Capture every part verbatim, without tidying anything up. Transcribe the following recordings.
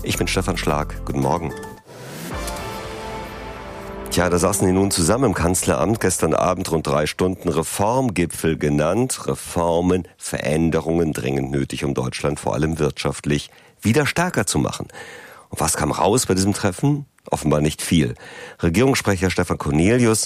Ich bin Stefan Schlag. Guten Morgen. Tja, da saßen die nun zusammen im Kanzleramt, gestern Abend rund drei Stunden, Reformgipfel genannt. Reformen, Veränderungen dringend nötig, um Deutschland vor allem wirtschaftlich wieder stärker zu machen. Und was kam raus bei diesem Treffen? Offenbar nicht viel. Regierungssprecher Stefan Cornelius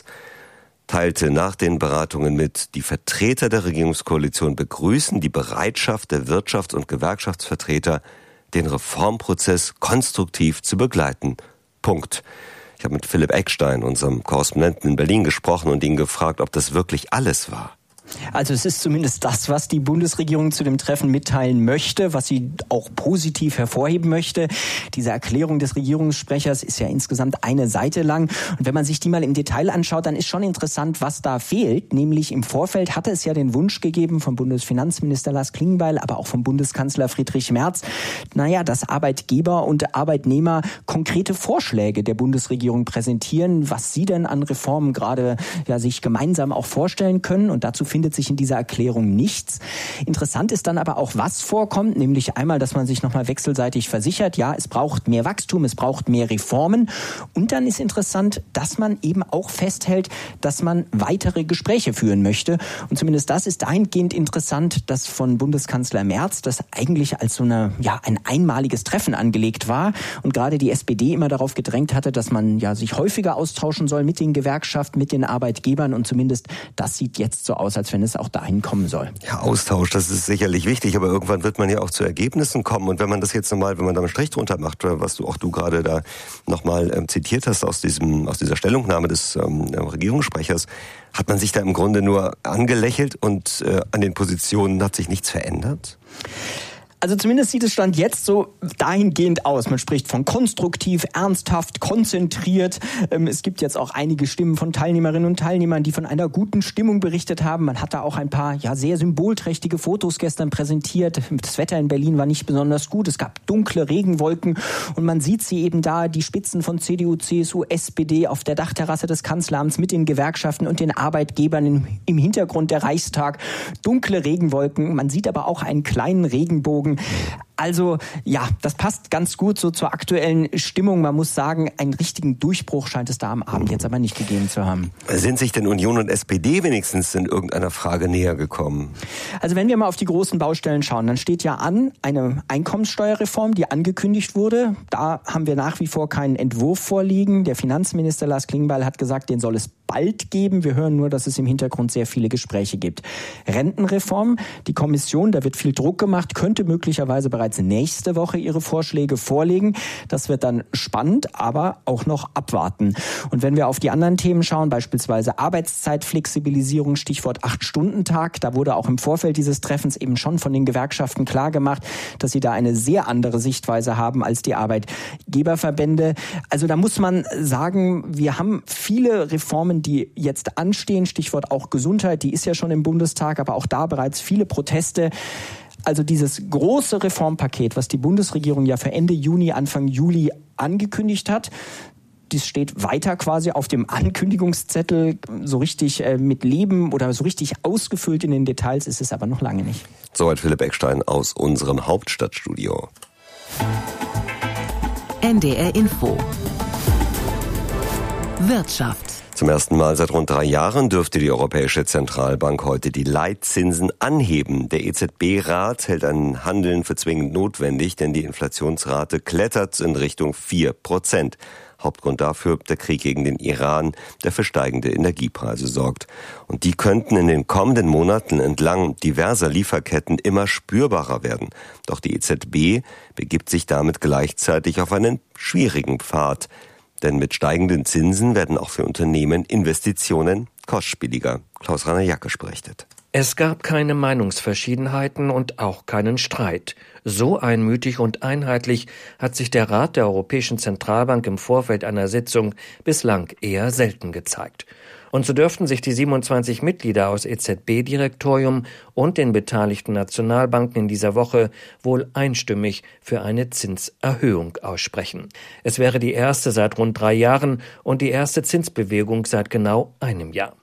teilte nach den Beratungen mit, die Vertreter der Regierungskoalition begrüßen die Bereitschaft der Wirtschafts- und Gewerkschaftsvertreter, den Reformprozess konstruktiv zu begleiten. Punkt. Ich habe mit Philipp Eckstein, unserem Korrespondenten in Berlin, gesprochen und ihn gefragt, ob das wirklich alles war. Also es ist zumindest das, was die Bundesregierung zu dem Treffen mitteilen möchte, was sie auch positiv hervorheben möchte. Diese Erklärung des Regierungssprechers ist ja insgesamt eine Seite lang. Und wenn man sich die mal im Detail anschaut, dann ist schon interessant, was da fehlt. Nämlich im Vorfeld hatte es ja den Wunsch gegeben vom Bundesfinanzminister Lars Klingbeil, aber auch vom Bundeskanzler Friedrich Merz, naja, dass Arbeitgeber und Arbeitnehmer konkrete Vorschläge der Bundesregierung präsentieren, was sie denn an Reformen gerade ja sich gemeinsam auch vorstellen können. Und dazu findet sich in dieser Erklärung nichts. Interessant ist dann aber auch, was vorkommt, nämlich einmal, dass man sich nochmal wechselseitig versichert, ja, es braucht mehr Wachstum, es braucht mehr Reformen. Und dann ist interessant, dass man eben auch festhält, dass man weitere Gespräche führen möchte. Und zumindest das ist dahingehend interessant, dass von Bundeskanzler Merz das eigentlich als so eine, ja, ein einmaliges Treffen angelegt war und gerade die S P D immer darauf gedrängt hatte, dass man ja sich häufiger austauschen soll mit den Gewerkschaften, mit den Arbeitgebern und zumindest das sieht jetzt so aus, als wenn es auch dahin kommen soll. Ja, Austausch, das ist sicherlich wichtig, aber irgendwann wird man ja auch zu Ergebnissen kommen. Und wenn man das jetzt nochmal, wenn man da einen Strich drunter macht, was du auch du gerade da nochmal ähm, zitiert hast aus diesem, aus dieser Stellungnahme des ähm, Regierungssprechers, hat man sich da im Grunde nur angelächelt und äh, an den Positionen hat sich nichts verändert? Also zumindest sieht es Stand jetzt so dahingehend aus. Man spricht von konstruktiv, ernsthaft, konzentriert. Es gibt jetzt auch einige Stimmen von Teilnehmerinnen und Teilnehmern, die von einer guten Stimmung berichtet haben. Man hat da auch ein paar ja sehr symbolträchtige Fotos gestern präsentiert. Das Wetter in Berlin war nicht besonders gut. Es gab dunkle Regenwolken und man sieht sie eben da, die Spitzen von C D U, C S U, S P D auf der Dachterrasse des Kanzleramts mit den Gewerkschaften und den Arbeitgebern im, im Hintergrund der Reichstag. Dunkle Regenwolken. Man sieht aber auch einen kleinen Regenbogen. Also ja, das passt ganz gut so zur aktuellen Stimmung. Man muss sagen, einen richtigen Durchbruch scheint es da am Abend jetzt aber nicht gegeben zu haben. Sind sich denn Union und S P D wenigstens in irgendeiner Frage näher gekommen? Also wenn wir mal auf die großen Baustellen schauen, dann steht ja an eine Einkommenssteuerreform, die angekündigt wurde. Da haben wir nach wie vor keinen Entwurf vorliegen. Der Finanzminister Lars Klingbeil hat gesagt, den soll es bald geben. Wir hören nur, dass es im Hintergrund sehr viele Gespräche gibt. Rentenreform, die Kommission, da wird viel Druck gemacht, könnte möglicherweise bereits nächste Woche ihre Vorschläge vorlegen. Das wird dann spannend, aber auch noch abwarten. Und wenn wir auf die anderen Themen schauen, beispielsweise Arbeitszeitflexibilisierung, Stichwort acht-Stunden-Tag, da wurde auch im Vorfeld dieses Treffens eben schon von den Gewerkschaften klargemacht, dass sie da eine sehr andere Sichtweise haben als die Arbeitgeberverbände. Also da muss man sagen, wir haben viele Reformen, die jetzt anstehen, Stichwort auch Gesundheit, die ist ja schon im Bundestag, aber auch da bereits viele Proteste. Also dieses große Reformpaket, was die Bundesregierung ja für Ende Juni, Anfang Juli angekündigt hat, das steht weiter quasi auf dem Ankündigungszettel. So richtig äh, mit Leben oder so richtig ausgefüllt in den Details ist es aber noch lange nicht. Soweit Philipp Eckstein aus unserem Hauptstadtstudio. N D R Info Wirtschaft. Zum ersten Mal seit rund drei Jahren dürfte die Europäische Zentralbank heute die Leitzinsen anheben. Der E Z B-Rat hält ein Handeln für zwingend notwendig, denn die Inflationsrate klettert in Richtung vier Prozent. Hauptgrund dafür der Krieg gegen den Iran, der für steigende Energiepreise sorgt. Und die könnten in den kommenden Monaten entlang diverser Lieferketten immer spürbarer werden. Doch die E Z B begibt sich damit gleichzeitig auf einen schwierigen Pfad. Denn mit steigenden Zinsen werden auch für Unternehmen Investitionen kostspieliger. Klaus-Rainer Jackisch berichtet. Es gab keine Meinungsverschiedenheiten und auch keinen Streit. So einmütig und einheitlich hat sich der Rat der Europäischen Zentralbank im Vorfeld einer Sitzung bislang eher selten gezeigt. Und so dürften sich die siebenundzwanzig Mitglieder aus E Z B-Direktorium und den beteiligten Nationalbanken in dieser Woche wohl einstimmig für eine Zinserhöhung aussprechen. Es wäre die erste seit rund drei Jahren und die erste Zinsbewegung seit genau einem Jahr.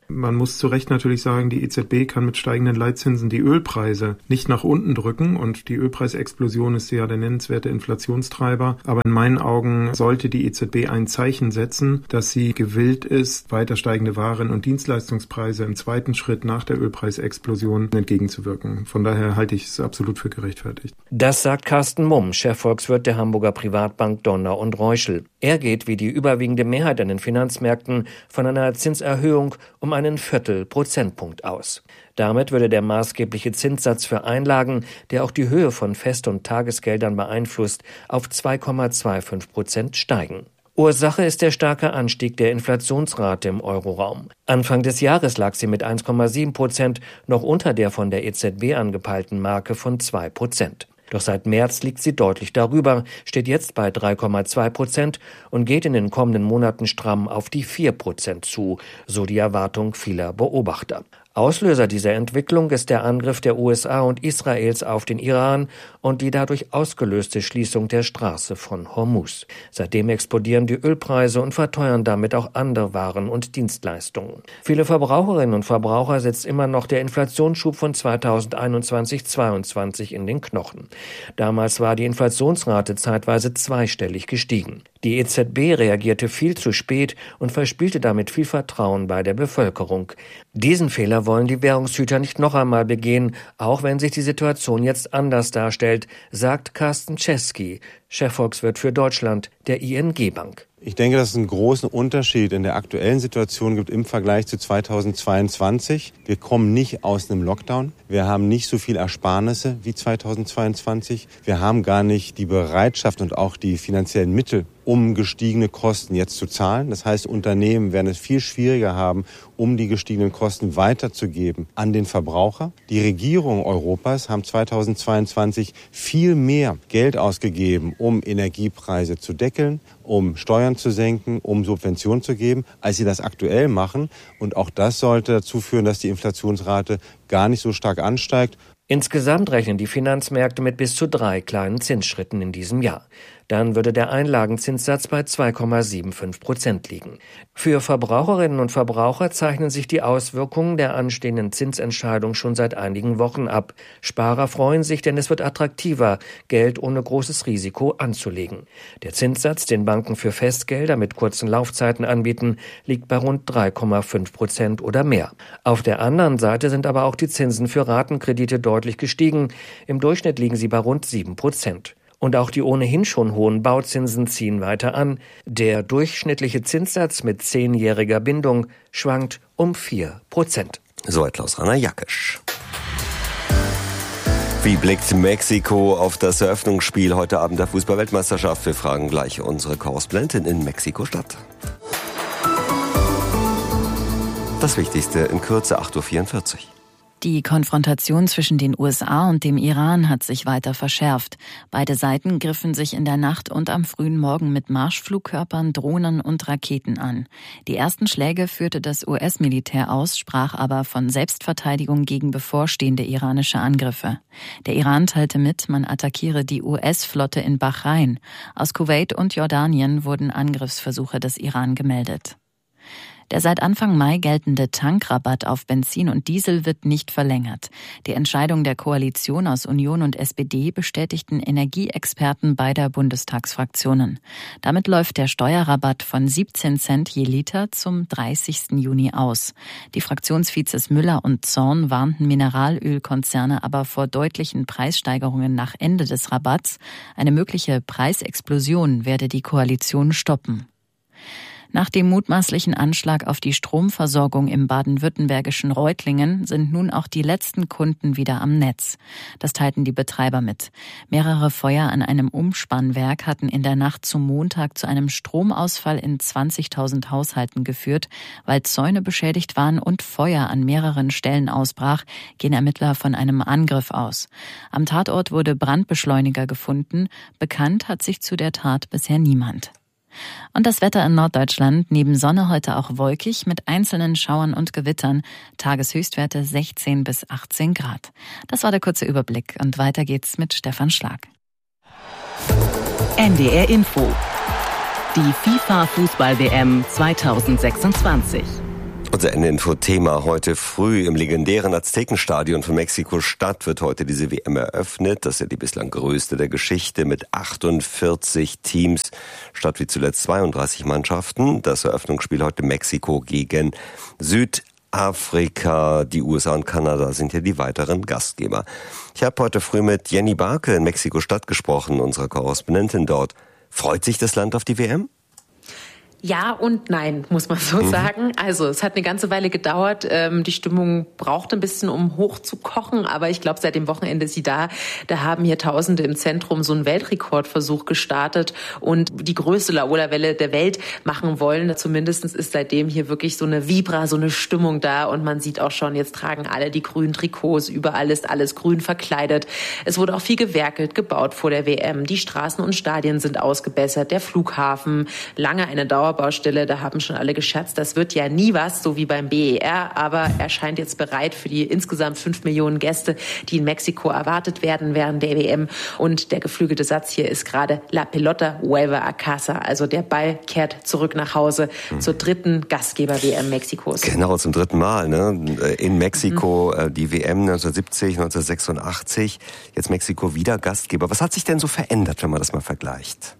Man muss zu Recht natürlich sagen, die E Z B kann mit steigenden Leitzinsen die Ölpreise nicht nach unten drücken und die Ölpreisexplosion ist ja der nennenswerte Inflationstreiber. Aber in meinen Augen sollte die E Z B ein Zeichen setzen, dass sie gewillt ist, weiter steigende Waren- und Dienstleistungspreise im zweiten Schritt nach der Ölpreisexplosion entgegenzuwirken. Von daher halte ich es absolut für gerechtfertigt. Das sagt Carsten Mumm, Chefvolkswirt der Hamburger Privatbank Donner und Reuschel. Er geht wie die überwiegende Mehrheit an den Finanzmärkten von einer Zinserhöhung um einen Viertel-Prozentpunkt aus. Damit würde der maßgebliche Zinssatz für Einlagen, der auch die Höhe von Fest- und Tagesgeldern beeinflusst, auf zwei Komma fünfundzwanzig Prozent steigen. Ursache ist der starke Anstieg der Inflationsrate im Euroraum. Anfang des Jahres lag sie mit eins Komma sieben Prozent noch unter der von der E Z B angepeilten Marke von zwei Prozent. Doch seit März liegt sie deutlich darüber, steht jetzt bei drei Komma zwei Prozent und geht in den kommenden Monaten stramm auf die vier Prozent zu, so die Erwartung vieler Beobachter. Auslöser dieser Entwicklung ist der Angriff der U S A und Israels auf den Iran und die dadurch ausgelöste Schließung der Straße von Hormuz. Seitdem explodieren die Ölpreise und verteuern damit auch andere Waren und Dienstleistungen. Viele Verbraucherinnen und Verbraucher sitzt immer noch der Inflationsschub von zweitausendeinundzwanzig zweiundzwanzig in den Knochen. Damals war die Inflationsrate zeitweise zweistellig gestiegen. Die E Z B reagierte viel zu spät und verspielte damit viel Vertrauen bei der Bevölkerung. Diesen Fehler wollen die Währungshüter nicht noch einmal begehen, auch wenn sich die Situation jetzt anders darstellt, sagt Carsten Czeski, Chefvolkswirt für Deutschland der I N G-Bank. Ich denke, dass es einen großen Unterschied in der aktuellen Situation gibt im Vergleich zu zweitausendzweiundzwanzig. Wir kommen nicht aus einem Lockdown. Wir haben nicht so viel Ersparnisse wie zweitausendzweiundzwanzig. Wir haben gar nicht die Bereitschaft und auch die finanziellen Mittel, um gestiegene Kosten jetzt zu zahlen. Das heißt, Unternehmen werden es viel schwieriger haben, um die gestiegenen Kosten weiterzugeben an den Verbraucher. Die Regierungen Europas haben zweitausendzweiundzwanzig viel mehr Geld ausgegeben, um Energiepreise zu deckeln, um Steuern zu senken, um Subventionen zu geben, als sie das aktuell machen. Und auch das sollte dazu führen, dass die Inflationsrate gar nicht so stark ansteigt. Insgesamt rechnen die Finanzmärkte mit bis zu drei kleinen Zinsschritten in diesem Jahr. Dann würde der Einlagenzinssatz bei zwei Komma fünfundsiebzig Prozent liegen. Für Verbraucherinnen und Verbraucher zeichnen sich die Auswirkungen der anstehenden Zinsentscheidung schon seit einigen Wochen ab. Sparer freuen sich, denn es wird attraktiver, Geld ohne großes Risiko anzulegen. Der Zinssatz, den Banken für Festgelder mit kurzen Laufzeiten anbieten, liegt bei rund drei Komma fünf Prozent oder mehr. Auf der anderen Seite sind aber auch die Zinsen für Ratenkredite deutlich gestiegen. Im Durchschnitt liegen sie bei rund sieben Prozent. Und auch die ohnehin schon hohen Bauzinsen ziehen weiter an. Der durchschnittliche Zinssatz mit zehnjähriger Bindung schwankt um vier Prozent. Soweit Klaus-Rainer Jackisch. Wie blickt Mexiko auf das Eröffnungsspiel heute Abend der Fußball-Weltmeisterschaft? Wir fragen gleich unsere Korrespondentin in Mexiko-Stadt. Das Wichtigste in Kürze, acht Uhr vierundvierzig. Die Konfrontation zwischen den U S A und dem Iran hat sich weiter verschärft. Beide Seiten griffen sich in der Nacht und am frühen Morgen mit Marschflugkörpern, Drohnen und Raketen an. Die ersten Schläge führte das U S-Militär aus, sprach aber von Selbstverteidigung gegen bevorstehende iranische Angriffe. Der Iran teilte mit, man attackiere die U S-Flotte in Bahrain. Aus Kuwait und Jordanien wurden Angriffsversuche des Iran gemeldet. Der seit Anfang Mai geltende Tankrabatt auf Benzin und Diesel wird nicht verlängert. Die Entscheidung der Koalition aus Union und S P D bestätigten Energieexperten beider Bundestagsfraktionen. Damit läuft der Steuerrabatt von siebzehn Cent je Liter zum dreißigsten Juni aus. Die Fraktionsvizes Müller und Zorn warnten Mineralölkonzerne aber vor deutlichen Preissteigerungen nach Ende des Rabatts. Eine mögliche Preisexplosion werde die Koalition stoppen. Nach dem mutmaßlichen Anschlag auf die Stromversorgung im baden-württembergischen Reutlingen sind nun auch die letzten Kunden wieder am Netz. Das teilten die Betreiber mit. Mehrere Feuer an einem Umspannwerk hatten in der Nacht zum Montag zu einem Stromausfall in zwanzigtausend Haushalten geführt. Weil Zäune beschädigt waren und Feuer an mehreren Stellen ausbrach, gehen Ermittler von einem Angriff aus. Am Tatort wurde Brandbeschleuniger gefunden. Bekannt hat sich zu der Tat bisher niemand. Und das Wetter in Norddeutschland, neben Sonne heute auch wolkig mit einzelnen Schauern und Gewittern. Tageshöchstwerte sechzehn bis achtzehn Grad. Das war der kurze Überblick und weiter geht's mit Stefan Schlag. N D R Info. Die FIFA-Fußball-W M zweitausendsechsundzwanzig. Unser N Info-Thema heute früh im legendären Aztekenstadion von Mexiko-Stadt wird heute diese W M eröffnet. Das ist ja die bislang größte der Geschichte mit achtundvierzig Teams statt wie zuletzt zweiunddreißig Mannschaften. Das Eröffnungsspiel heute Mexiko gegen Südafrika. Die U S A und Kanada sind ja die weiteren Gastgeber. Ich habe heute früh mit Jenny Barke in Mexiko-Stadt gesprochen, unserer Korrespondentin dort. Freut sich das Land auf die W M? Ja und nein, muss man so mhm. sagen. Also es hat eine ganze Weile gedauert. Ähm, die Stimmung braucht ein bisschen, um hochzukochen. Aber ich glaube, seit dem Wochenende ist sie da. Da haben hier Tausende im Zentrum so einen Weltrekordversuch gestartet und die größte Laola-Welle der Welt machen wollen. Zumindest ist seitdem hier wirklich so eine Vibra, so eine Stimmung da. Und man sieht auch schon, jetzt tragen alle die grünen Trikots. Überall ist alles grün verkleidet. Es wurde auch viel gewerkelt, gebaut vor der W M. Die Straßen und Stadien sind ausgebessert. Der Flughafen, lange eine Dauer Baustelle, da haben schon alle gescherzt, das wird ja nie was, so wie beim B E R, aber er scheint jetzt bereit für die insgesamt fünf Millionen Gäste, die in Mexiko erwartet werden während der W M. Und der geflügelte Satz hier ist gerade La pelota vuelve a casa, also der Ball kehrt zurück nach Hause mhm. zur dritten Gastgeber-W M Mexikos. Genau, zum dritten Mal, ne? In Mexiko mhm. die W M neunzehnhundertsiebzig, neunzehnhundertsechsundachtzig, jetzt Mexiko wieder Gastgeber. Was hat sich denn so verändert, wenn man das mal vergleicht?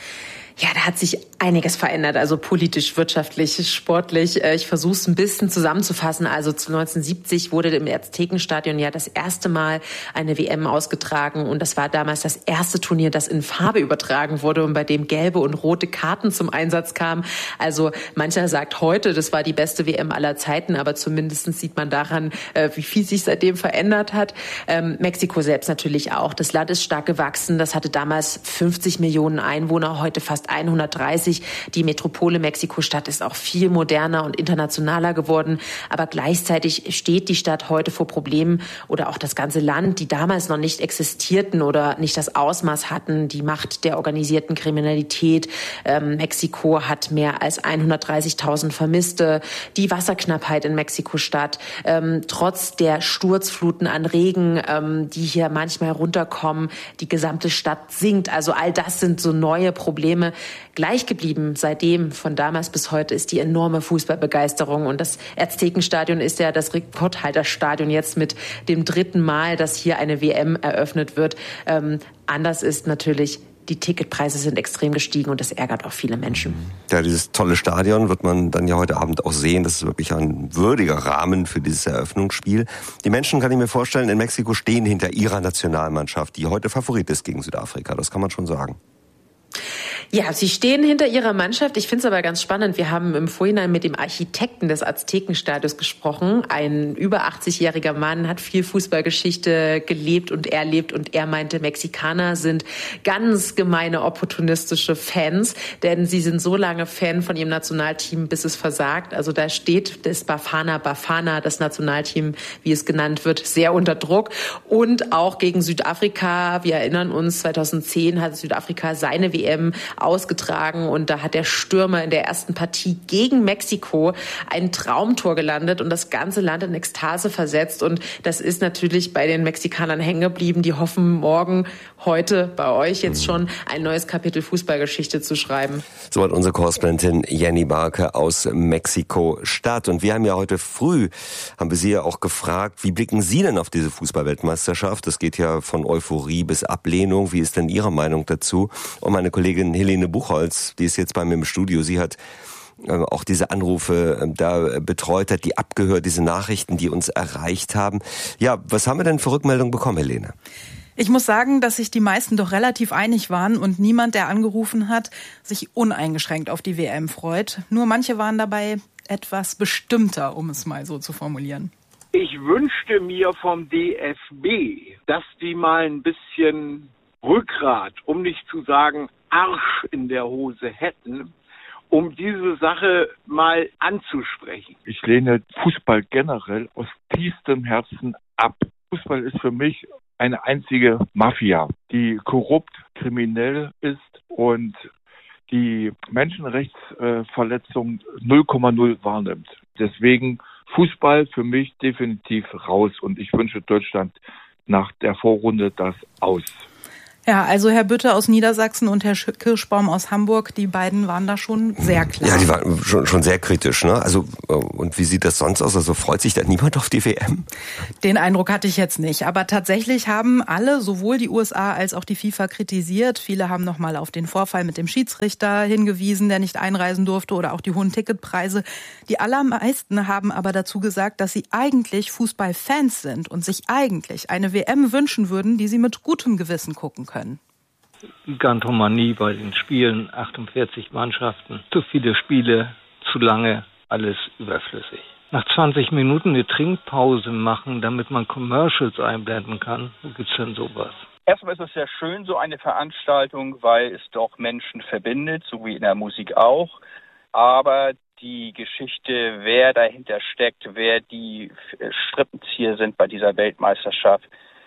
Ja, da hat sich einiges verändert, also politisch, wirtschaftlich, sportlich. Ich versuche es ein bisschen zusammenzufassen. Also neunzehnhundertsiebzig wurde im Aztekenstadion ja das erste Mal eine W M ausgetragen und das war damals das erste Turnier, das in Farbe übertragen wurde und bei dem gelbe und rote Karten zum Einsatz kamen. Also mancher sagt heute, das war die beste W M aller Zeiten, aber zumindest sieht man daran, wie viel sich seitdem verändert hat. Ähm, Mexiko selbst natürlich auch. Das Land ist stark gewachsen. Das hatte damals fünfzig Millionen Einwohner, heute fast hundertdreißig. Die Metropole Mexiko-Stadt ist auch viel moderner und internationaler geworden. Aber gleichzeitig steht die Stadt heute vor Problemen oder auch das ganze Land, die damals noch nicht existierten oder nicht das Ausmaß hatten. Die Macht der organisierten Kriminalität. Ähm, Mexiko hat mehr als hundertdreißigtausend Vermisste. Die Wasserknappheit in Mexiko-Stadt. Ähm, trotz der Sturzfluten an Regen, ähm, die hier manchmal runterkommen, die gesamte Stadt sinkt. Also all das sind so neue Probleme. Gleich geblieben seitdem, von damals bis heute, ist die enorme Fußballbegeisterung. Und das Aztekenstadion ist ja das Rekordhalterstadion jetzt mit dem dritten Mal, dass hier eine W M eröffnet wird. Ähm, anders ist natürlich, die Ticketpreise sind extrem gestiegen und das ärgert auch viele Menschen. Ja, dieses tolle Stadion wird man dann ja heute Abend auch sehen. Das ist wirklich ein würdiger Rahmen für dieses Eröffnungsspiel. Die Menschen, kann ich mir vorstellen, in Mexiko stehen hinter ihrer Nationalmannschaft, die heute Favorit ist gegen Südafrika. Das kann man schon sagen. Ja, sie stehen hinter ihrer Mannschaft. Ich finde es aber ganz spannend. Wir haben im Vorhinein mit dem Architekten des Aztekenstadions gesprochen. Ein über achtzig-jähriger Mann, hat viel Fußballgeschichte gelebt und erlebt. Und er meinte, Mexikaner sind ganz gemeine, opportunistische Fans. Denn sie sind so lange Fan von ihrem Nationalteam, bis es versagt. Also da steht das Bafana Bafana, das Nationalteam, wie es genannt wird, sehr unter Druck. Und auch gegen Südafrika. Wir erinnern uns, zweitausendzehn hat Südafrika seine W M ausgetragen und da hat der Stürmer in der ersten Partie gegen Mexiko ein Traumtor gelandet und das ganze Land in Ekstase versetzt und das ist natürlich bei den Mexikanern hängen geblieben. Die hoffen morgen, heute bei euch jetzt schon ein neues Kapitel Fußballgeschichte zu schreiben. So hat unsere Korrespondentin Jenny Barke aus Mexiko-Stadt und wir haben ja heute früh, haben wir Sie ja auch gefragt, wie blicken Sie denn auf diese Fußballweltmeisterschaft? Das geht ja von Euphorie bis Ablehnung. Wie ist denn Ihre Meinung dazu? Und meine Kollegin Helene Buchholz, die ist jetzt bei mir im Studio, sie hat äh, auch diese Anrufe äh, da betreut, hat die abgehört, diese Nachrichten, die uns erreicht haben. Ja, was haben wir denn für Rückmeldungen bekommen, Helene? Ich muss sagen, dass sich die meisten doch relativ einig waren und niemand, der angerufen hat, sich uneingeschränkt auf die W M freut. Nur manche waren dabei etwas bestimmter, um es mal so zu formulieren. Ich wünschte mir vom D F B, dass die mal ein bisschen Rückgrat, um nicht zu sagen Arsch in der Hose hätten, um diese Sache mal anzusprechen. Ich lehne Fußball generell aus tiefstem Herzen ab. Fußball ist für mich eine einzige Mafia, die korrupt, kriminell ist und die Menschenrechtsverletzungen null Komma null wahrnimmt. Deswegen Fußball für mich definitiv raus und ich wünsche Deutschland nach der Vorrunde das aus. Ja, also Herr Bütte aus Niedersachsen und Herr Kirschbaum aus Hamburg, die beiden waren da schon sehr klar. Ja, die waren schon, schon sehr kritisch, ne? Also, und wie sieht das sonst aus? Also freut sich da niemand auf die W M? Den Eindruck hatte ich jetzt nicht. Aber tatsächlich haben alle, sowohl die U S A als auch die FIFA, kritisiert. Viele haben nochmal auf den Vorfall mit dem Schiedsrichter hingewiesen, der nicht einreisen durfte, oder auch die hohen Ticketpreise. Die allermeisten haben aber dazu gesagt, dass sie eigentlich Fußballfans sind und sich eigentlich eine W M wünschen würden, die sie mit gutem Gewissen gucken können. Gigantomanie bei den Spielen, achtundvierzig Mannschaften, zu viele Spiele, zu lange, alles überflüssig. Nach zwanzig Minuten eine Trinkpause machen, damit man Commercials einblenden kann, wo gibt's denn sowas? Erstmal ist es sehr schön, so eine Veranstaltung, weil es doch Menschen verbindet, so wie in der Musik auch. Aber die Geschichte, wer dahinter steckt, wer die Strippenzieher sind bei dieser Weltmeisterschaft,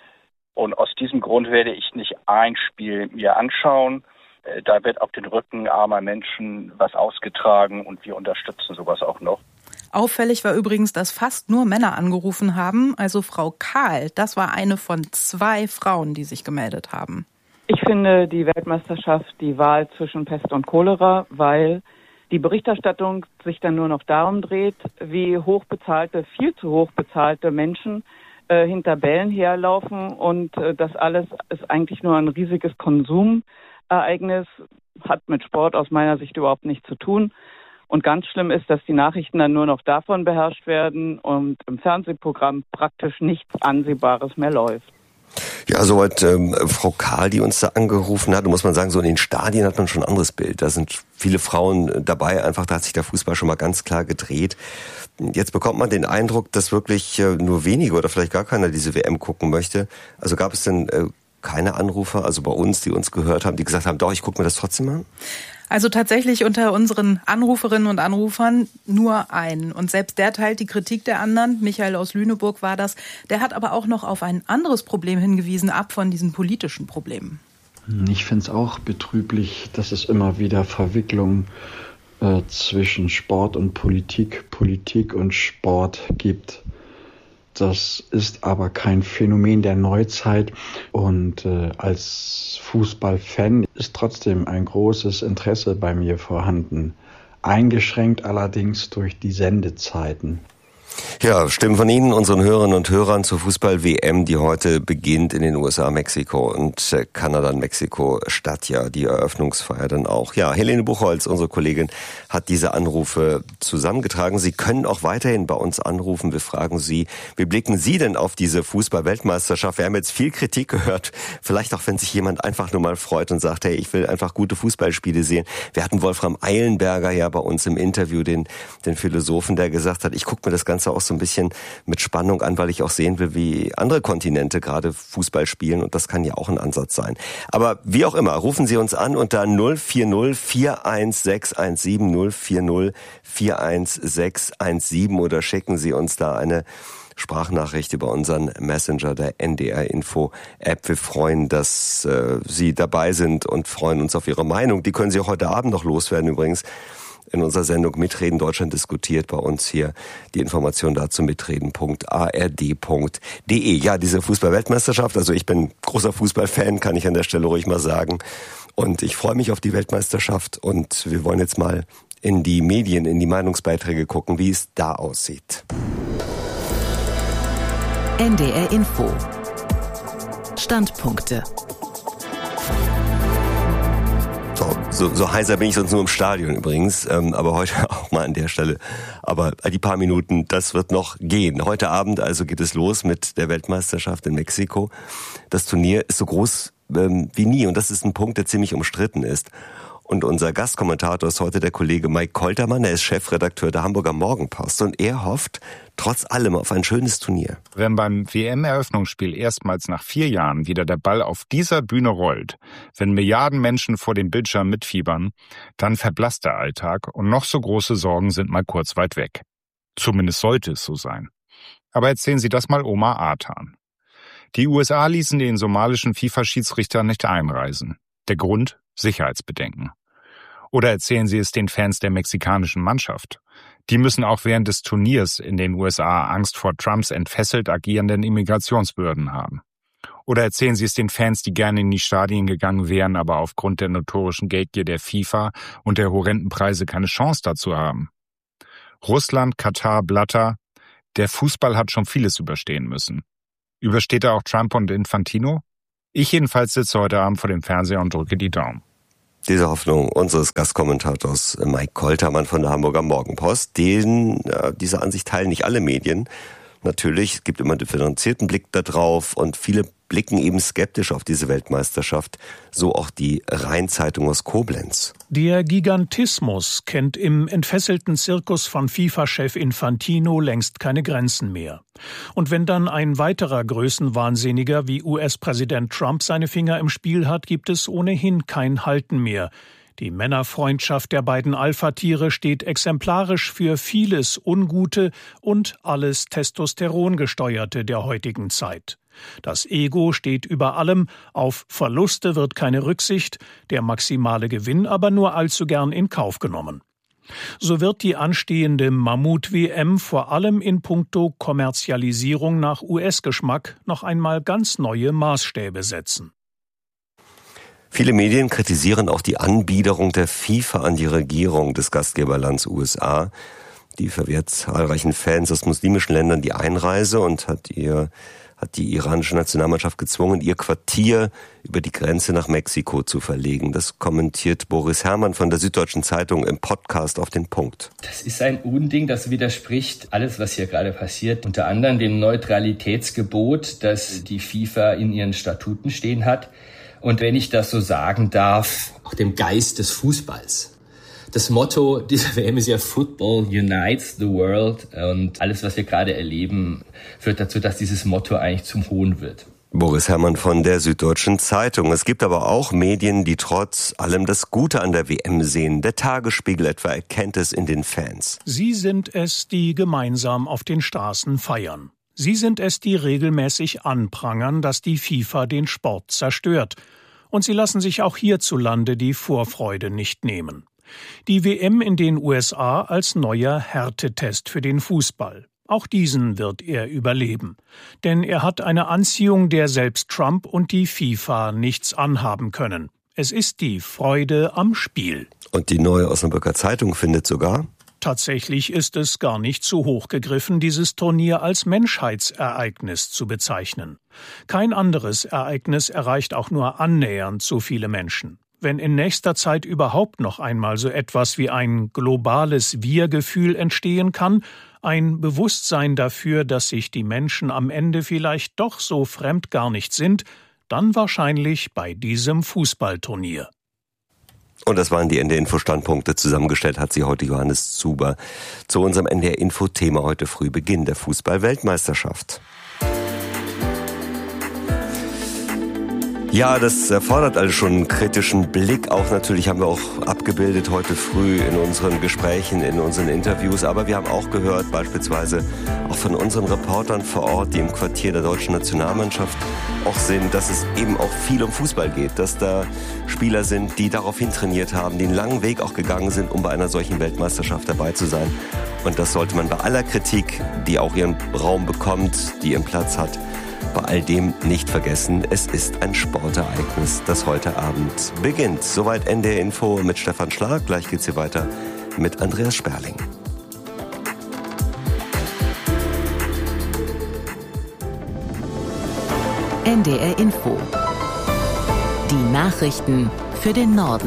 und aus diesem Grund werde ich nicht ein Spiel mir anschauen. Da wird auf den Rücken armer Menschen was ausgetragen und wir unterstützen sowas auch noch. Auffällig war übrigens, dass fast nur Männer angerufen haben. Also Frau Kahl, das war eine von zwei Frauen, die sich gemeldet haben. Ich finde die Weltmeisterschaft die Wahl zwischen Pest und Cholera, weil die Berichterstattung sich dann nur noch darum dreht, wie hochbezahlte, viel zu hochbezahlte Menschen äh, hinter Bällen herlaufen, und äh, das alles ist eigentlich nur ein riesiges Konsumereignis, hat mit Sport aus meiner Sicht überhaupt nichts zu tun. Und ganz schlimm ist, dass die Nachrichten dann nur noch davon beherrscht werden und im Fernsehprogramm praktisch nichts Ansehbares mehr läuft. Ja, soweit ähm, Frau Kahl, die uns da angerufen hat, muss man sagen, so in den Stadien hat man schon ein anderes Bild. Da sind viele Frauen dabei, einfach da hat sich der Fußball schon mal ganz klar gedreht. Jetzt bekommt man den Eindruck, dass wirklich äh, nur wenige oder vielleicht gar keiner diese W M gucken möchte. Also gab es denn äh, keine Anrufer, also bei uns, die uns gehört haben, die gesagt haben, doch, ich gucke mir das trotzdem an? Also tatsächlich unter unseren Anruferinnen und Anrufern nur einen. Und selbst der teilt die Kritik der anderen. Michael aus Lüneburg war das. Der hat aber auch noch auf ein anderes Problem hingewiesen, ab von diesen politischen Problemen. Ich finde es auch betrüblich, dass es immer wieder Verwicklungen äh, zwischen Sport und Politik, Politik und Sport gibt. Das ist aber kein Phänomen der Neuzeit, und äh, als Fußballfan ist trotzdem ein großes Interesse bei mir vorhanden, eingeschränkt allerdings durch die Sendezeiten. Ja, Stimmen von Ihnen, unseren Hörerinnen und Hörern zur Fußball-W M, die heute beginnt in den U S A, Mexiko und Kanada und Mexiko statt ja die Eröffnungsfeier dann auch. Ja, Helene Buchholz, unsere Kollegin, hat diese Anrufe zusammengetragen. Sie können auch weiterhin bei uns anrufen. Wir fragen Sie, wie blicken Sie denn auf diese Fußball-Weltmeisterschaft? Wir haben jetzt viel Kritik gehört. Vielleicht auch, wenn sich jemand einfach nur mal freut und sagt, hey, ich will einfach gute Fußballspiele sehen. Wir hatten Wolfram Eilenberger ja bei uns im Interview, den, den Philosophen, der gesagt hat, ich gucke mir das Ganze auch so ein bisschen mit Spannung an, weil ich auch sehen will, wie andere Kontinente gerade Fußball spielen, und das kann ja auch ein Ansatz sein. Aber wie auch immer, rufen Sie uns an unter null vier null vier eins sechs eins sieben null vier null vier eins sechs eins sieben oder schicken Sie uns da eine Sprachnachricht über unseren Messenger der N D R Info App. Wir freuen, dass äh, Sie dabei sind und freuen uns auf Ihre Meinung. Die können Sie auch heute Abend noch loswerden übrigens. In unserer Sendung Mitreden Deutschland diskutiert bei uns hier. Die Information dazu mitreden punkt a r d punkt d e. Ja, diese Fußball-Weltmeisterschaft, also ich bin großer Fußballfan, kann ich an der Stelle ruhig mal sagen. Und ich freue mich auf die Weltmeisterschaft, und wir wollen jetzt mal in die Medien, in die Meinungsbeiträge gucken, wie es da aussieht. N D R Info. Standpunkte. So, so, so heißer bin ich sonst nur im Stadion übrigens, ähm, aber heute auch mal an der Stelle. Aber die paar Minuten, das wird noch gehen. Heute Abend also geht es los mit der Weltmeisterschaft in Mexiko. Das Turnier ist so groß ähm, wie nie, und das ist ein Punkt, der ziemlich umstritten ist. Und unser Gastkommentator ist heute der Kollege Mike Koltermann, er ist Chefredakteur der Hamburger Morgenpost, und er hofft trotz allem auf ein schönes Turnier. Wenn beim W M-Eröffnungsspiel erstmals nach vier Jahren wieder der Ball auf dieser Bühne rollt, wenn Milliarden Menschen vor dem Bildschirm mitfiebern, dann verblasst der Alltag und noch so große Sorgen sind mal kurz weit weg. Zumindest sollte es so sein. Aber erzählen Sie das mal Oma Artan. Die U S A ließen den somalischen FIFA-Schiedsrichter nicht einreisen. Der Grund? Sicherheitsbedenken. Oder erzählen Sie es den Fans der mexikanischen Mannschaft. Die müssen auch während des Turniers in den U S A Angst vor Trumps entfesselt agierenden Immigrationsbehörden haben. Oder erzählen Sie es den Fans, die gerne in die Stadien gegangen wären, aber aufgrund der notorischen Geldgier der FIFA und der horrenden Preise keine Chance dazu haben? Russland, Katar, Blatter. Der Fußball hat schon vieles überstehen müssen. Übersteht er auch Trump und Infantino? Ich jedenfalls sitze heute Abend vor dem Fernseher und drücke die Daumen. Diese Hoffnung unseres Gastkommentators Mike Koltermann von der Hamburger Morgenpost, den, äh, diese Ansicht teilen nicht alle Medien. Natürlich, es gibt immer einen differenzierten Blick da drauf und viele blicken eben skeptisch auf diese Weltmeisterschaft, so auch die Rhein-Zeitung aus Koblenz. Der Gigantismus kennt im entfesselten Zirkus von FIFA-Chef Infantino längst keine Grenzen mehr. Und wenn dann ein weiterer Größenwahnsinniger wie U S-Präsident Trump seine Finger im Spiel hat, gibt es ohnehin kein Halten mehr. Die Männerfreundschaft der beiden Alpha-Tiere steht exemplarisch für vieles Ungute und alles Testosterongesteuerte der heutigen Zeit. Das Ego steht über allem, auf Verluste wird keine Rücksicht, der maximale Gewinn aber nur allzu gern in Kauf genommen. So wird die anstehende Mammut-W M vor allem in puncto Kommerzialisierung nach U S-Geschmack noch einmal ganz neue Maßstäbe setzen. Viele Medien kritisieren auch die Anbiederung der FIFA an die Regierung des Gastgeberlands U S A. Die verwehrt zahlreichen Fans aus muslimischen Ländern die Einreise und hat ihr hat die iranische Nationalmannschaft gezwungen, ihr Quartier über die Grenze nach Mexiko zu verlegen. Das kommentiert Boris Herrmann von der Süddeutschen Zeitung im Podcast auf den Punkt. Das ist ein Unding, das widerspricht alles, was hier gerade passiert. Unter anderem dem Neutralitätsgebot, das die FIFA in ihren Statuten stehen hat. Und wenn ich das so sagen darf, auch dem Geist des Fußballs. Das Motto dieser W M ist ja Football unites the world. Und alles, was wir gerade erleben, führt dazu, dass dieses Motto eigentlich zum Hohn wird. Boris Herrmann von der Süddeutschen Zeitung. Es gibt aber auch Medien, die trotz allem das Gute an der W M sehen. Der Tagesspiegel etwa erkennt es in den Fans. Sie sind es, die gemeinsam auf den Straßen feiern. Sie sind es, die regelmäßig anprangern, dass die FIFA den Sport zerstört. Und sie lassen sich auch hierzulande die Vorfreude nicht nehmen. Die W M in den U S A als neuer Härtetest für den Fußball. Auch diesen wird er überleben. Denn er hat eine Anziehung, der selbst Trump und die FIFA nichts anhaben können. Es ist die Freude am Spiel. Und die Neue Osnabrücker Zeitung findet sogar: Tatsächlich ist es gar nicht zu hoch gegriffen, dieses Turnier als Menschheitsereignis zu bezeichnen. Kein anderes Ereignis erreicht auch nur annähernd so viele Menschen. Wenn in nächster Zeit überhaupt noch einmal so etwas wie ein globales Wir-Gefühl entstehen kann, ein Bewusstsein dafür, dass sich die Menschen am Ende vielleicht doch so fremd gar nicht sind, dann wahrscheinlich bei diesem Fußballturnier. Und das waren die N D R-Info-Standpunkte. Zusammengestellt hat sie heute Johannes Zuber. Zu unserem N D R-Info-Thema heute früh: Beginn der Fußball-Weltmeisterschaft. Ja, das erfordert also schon einen kritischen Blick. Auch natürlich haben wir auch abgebildet heute früh in unseren Gesprächen, in unseren Interviews. Aber wir haben auch gehört, beispielsweise auch von unseren Reportern vor Ort, die im Quartier der deutschen Nationalmannschaft auch sind, dass es eben auch viel um Fußball geht. Dass da Spieler sind, die daraufhin trainiert haben, die einen langen Weg auch gegangen sind, um bei einer solchen Weltmeisterschaft dabei zu sein. Und das sollte man bei aller Kritik, die auch ihren Raum bekommt, die ihren Platz hat, bei all dem nicht vergessen. Es ist ein Sportereignis, das heute Abend beginnt. Soweit N D R-Info mit Stefan Schlag. Gleich geht's hier weiter mit Andreas Sperling. N D R-Info. Die Nachrichten für den Norden.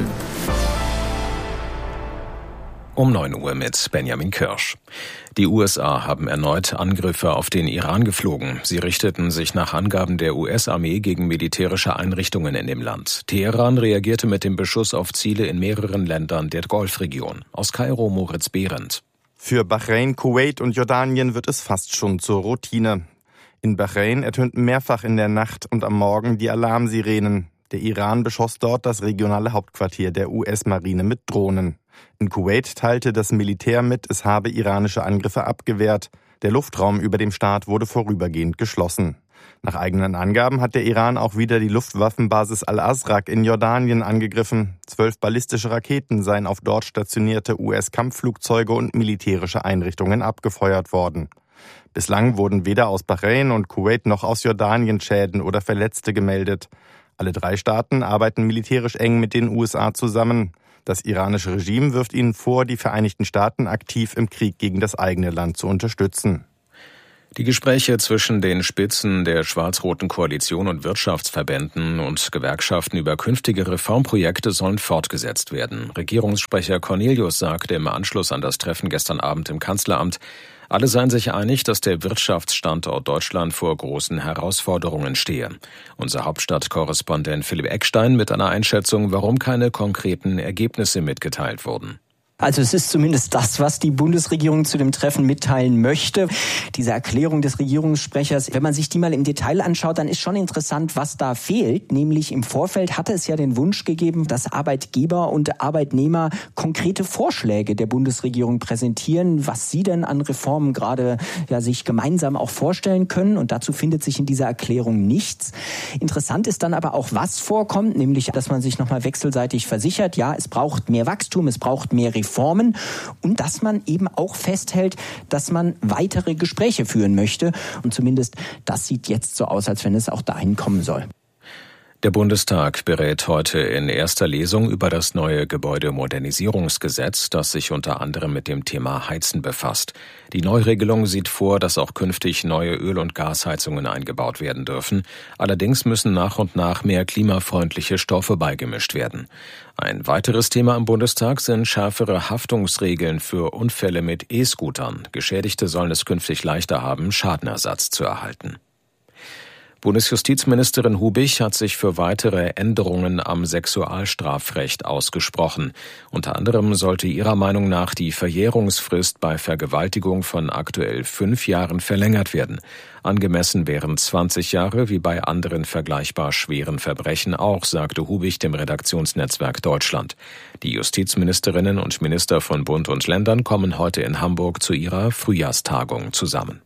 Um neun Uhr mit Benjamin Kirsch. Die U S A haben erneut Angriffe auf den Iran geflogen. Sie richteten sich nach Angaben der U S-Armee gegen militärische Einrichtungen in dem Land. Teheran reagierte mit dem Beschuss auf Ziele in mehreren Ländern der Golfregion. Aus Kairo Moritz Behrendt. Für Bahrain, Kuwait und Jordanien wird es fast schon zur Routine. In Bahrain ertönten mehrfach in der Nacht und am Morgen die Alarmsirenen. Der Iran beschoss dort das regionale Hauptquartier der U S-Marine mit Drohnen. In Kuwait teilte das Militär mit, es habe iranische Angriffe abgewehrt. Der Luftraum über dem Staat wurde vorübergehend geschlossen. Nach eigenen Angaben hat der Iran auch wieder die Luftwaffenbasis Al-Azraq in Jordanien angegriffen. Zwölf ballistische Raketen seien auf dort stationierte U S-Kampfflugzeuge und militärische Einrichtungen abgefeuert worden. Bislang wurden weder aus Bahrain und Kuwait noch aus Jordanien Schäden oder Verletzte gemeldet. Alle drei Staaten arbeiten militärisch eng mit den U S A zusammen. Das iranische Regime wirft ihnen vor, die Vereinigten Staaten aktiv im Krieg gegen das eigene Land zu unterstützen. Die Gespräche zwischen den Spitzen der schwarz-roten Koalition und Wirtschaftsverbänden und Gewerkschaften über künftige Reformprojekte sollen fortgesetzt werden. Regierungssprecher Cornelius sagte im Anschluss an das Treffen gestern Abend im Kanzleramt, alle seien sich einig, dass der Wirtschaftsstandort Deutschland vor großen Herausforderungen stehe. Unser Hauptstadtkorrespondent Philipp Eckstein mit einer Einschätzung, warum keine konkreten Ergebnisse mitgeteilt wurden. Also es ist zumindest das, was die Bundesregierung zu dem Treffen mitteilen möchte. Diese Erklärung des Regierungssprechers, wenn man sich die mal im Detail anschaut, dann ist schon interessant, was da fehlt. Nämlich im Vorfeld hatte es ja den Wunsch gegeben, dass Arbeitgeber und Arbeitnehmer konkrete Vorschläge der Bundesregierung präsentieren, was sie denn an Reformen gerade ja sich gemeinsam auch vorstellen können. Und dazu findet sich in dieser Erklärung nichts. Interessant ist dann aber auch, was vorkommt, nämlich, dass man sich nochmal wechselseitig versichert, ja, es braucht mehr Wachstum, es braucht mehr Reformen. Reformen und dass man eben auch festhält, dass man weitere Gespräche führen möchte. Und zumindest das sieht jetzt so aus, als wenn es auch dahin kommen soll. Der Bundestag berät heute in erster Lesung über das neue Gebäudemodernisierungsgesetz, das sich unter anderem mit dem Thema Heizen befasst. Die Neuregelung sieht vor, dass auch künftig neue Öl- und Gasheizungen eingebaut werden dürfen. Allerdings müssen nach und nach mehr klimafreundliche Stoffe beigemischt werden. Ein weiteres Thema im Bundestag sind schärfere Haftungsregeln für Unfälle mit E-Scootern. Geschädigte sollen es künftig leichter haben, Schadenersatz zu erhalten. Bundesjustizministerin Hubich hat sich für weitere Änderungen am Sexualstrafrecht ausgesprochen. Unter anderem sollte ihrer Meinung nach die Verjährungsfrist bei Vergewaltigung von aktuell fünf Jahren verlängert werden. Angemessen wären zwanzig Jahre, wie bei anderen vergleichbar schweren Verbrechen auch, sagte Hubich dem Redaktionsnetzwerk Deutschland. Die Justizministerinnen und Minister von Bund und Ländern kommen heute in Hamburg zu ihrer Frühjahrstagung zusammen.